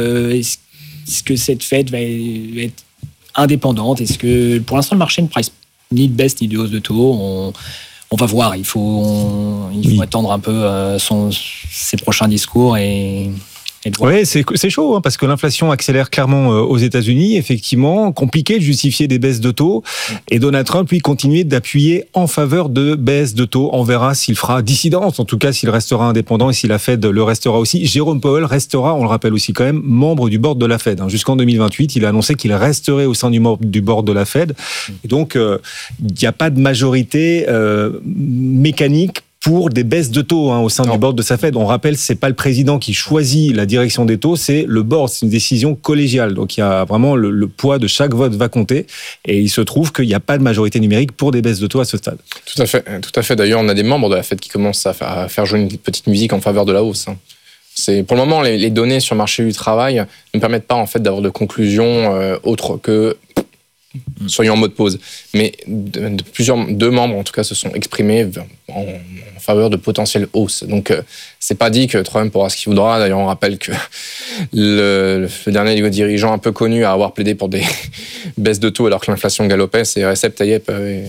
est-ce que cette fête va être indépendante ? Est-ce que, pour l'instant, le marché ne price ni de baisse ni de hausse de taux ? On va voir. Il faut attendre un peu ses prochains discours et Oui, c'est chaud, parce que l'inflation accélère clairement aux États-Unis. Effectivement, compliqué de justifier des baisses de taux. Et Donald Trump, lui, continue d'appuyer en faveur de baisses de taux. On verra s'il fera dissidence, en tout cas s'il restera indépendant et si la Fed le restera aussi. Jérôme Powell restera, on le rappelle aussi quand même, membre du board de la Fed. Jusqu'en 2028, il a annoncé qu'il resterait au sein du board de la Fed. Et donc, il n'y a pas de majorité mécanique pour des baisses de taux au sein du board de sa Fed. On rappelle, c'est pas le président qui choisit la direction des taux, c'est le board, c'est une décision collégiale. Donc il y a vraiment le poids de chaque vote va compter, et il se trouve qu'il n'y a pas de majorité numérique pour des baisses de taux à ce stade. Tout à fait. D'ailleurs, on a des membres de la Fed qui commencent à faire jouer une petite musique en faveur de la hausse. C'est pour le moment, les données sur le marché du travail ne permettent pas en fait d'avoir de conclusions autres que soyons en mode pause. Mais deux membres, en tout cas, se sont exprimés en faveur de potentielles hausses. Donc, c'est pas dit que Trump pourra ce qu'il voudra. D'ailleurs, on rappelle que le dernier dirigeant un peu connu à avoir plaidé pour des baisses de taux alors que l'inflation galopait, c'est Recep Tayyip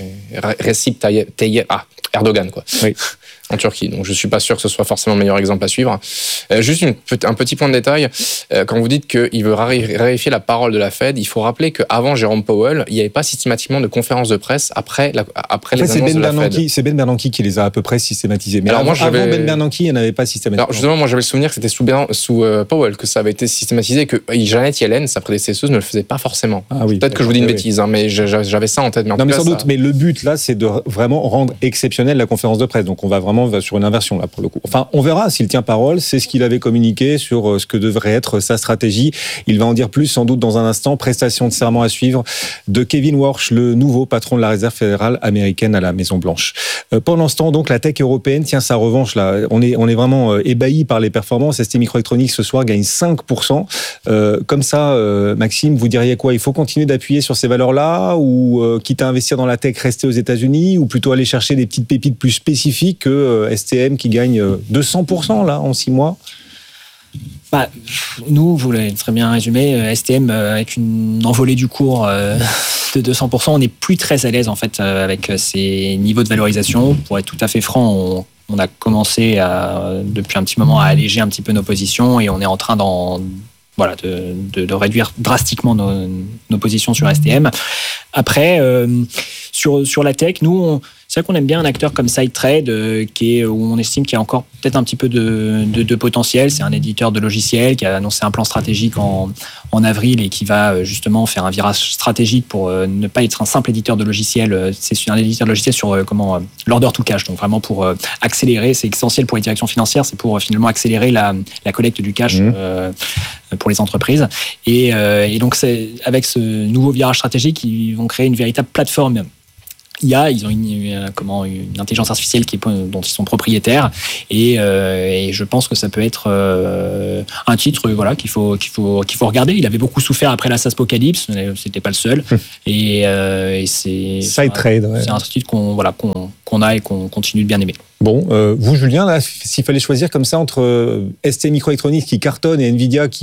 Erdogan, quoi. Oui. En Turquie. Donc, je suis pas sûr que ce soit forcément le meilleur exemple à suivre. Juste un petit point de détail. Quand vous dites qu'il veut vérifier la parole de la Fed, il faut rappeler qu'avant Jérôme Powell, il n'y avait pas systématiquement de conférence de presse après les annonces de la Fed. C'est Ben Bernanke qui les a à peu près systématisés. Mais avant Ben Bernanke, il n'y en avait pas systématiquement. Alors, justement, moi, j'avais le souvenir que c'était sous Powell que ça avait été systématisé, que Janet Yellen, sa prédécesseuse, ne le faisait pas forcément. Ah oui, peut-être que je vous dis une bêtise, mais j'avais ça en tête. Mais sans doute. Mais le but, là, c'est de vraiment rendre exceptionnelle la conférence de presse. Donc, on va sur une inversion, là, pour le coup. Enfin, on verra s'il tient parole. C'est ce qu'il avait communiqué sur ce que devrait être sa stratégie. Il va en dire plus, sans doute, dans un instant. Prestation de serment à suivre de Kevin Warsh, le nouveau patron de la Réserve fédérale américaine à la Maison-Blanche. Pendant ce temps, donc, la tech européenne tient sa revanche, là. On est vraiment ébahi par les performances. STMicroelectronics, ce soir, gagne 5%. Comme ça, Maxime, vous diriez quoi? Il faut continuer d'appuyer sur ces valeurs-là, ou quitte à investir dans la tech, rester aux États-Unis, ou plutôt aller chercher des petites pépites plus spécifiques que STM qui gagne 200% là en 6 mois? Nous, vous l'avez très bien résumé, STM avec une envolée du cours de 200%, on n'est plus très à l'aise en fait avec ces niveaux de valorisation. Pour être tout à fait franc, on a commencé depuis un petit moment à alléger un petit peu nos positions, et on est en train de réduire drastiquement nos positions sur STM. Après, sur la tech, nous, c'est vrai qu'on aime bien un acteur comme SideTrade, où on estime qu'il y a encore peut-être un petit peu de potentiel. C'est un éditeur de logiciels qui a annoncé un plan stratégique en avril, et qui va justement faire un virage stratégique pour ne pas être un simple éditeur de logiciels. C'est un éditeur de logiciels sur l'order to cash, donc vraiment pour accélérer. C'est essentiel pour les directions financières, c'est pour finalement accélérer la collecte du cash pour les entreprises. Et donc, avec ce nouveau virage stratégique, ils vont créer une véritable plateforme. Ils ont une intelligence artificielle dont ils sont propriétaires, et je pense que ça peut être un titre qu'il faut regarder. Il avait beaucoup souffert après la SaaSpocalypse, c'était pas le seul, et c'est SideTrade, c'est un titre qu'on a et qu'on continue de bien aimer. Bon, vous Julien, là, s'il fallait choisir comme ça entre STMicroelectronics qui cartonne et Nvidia qui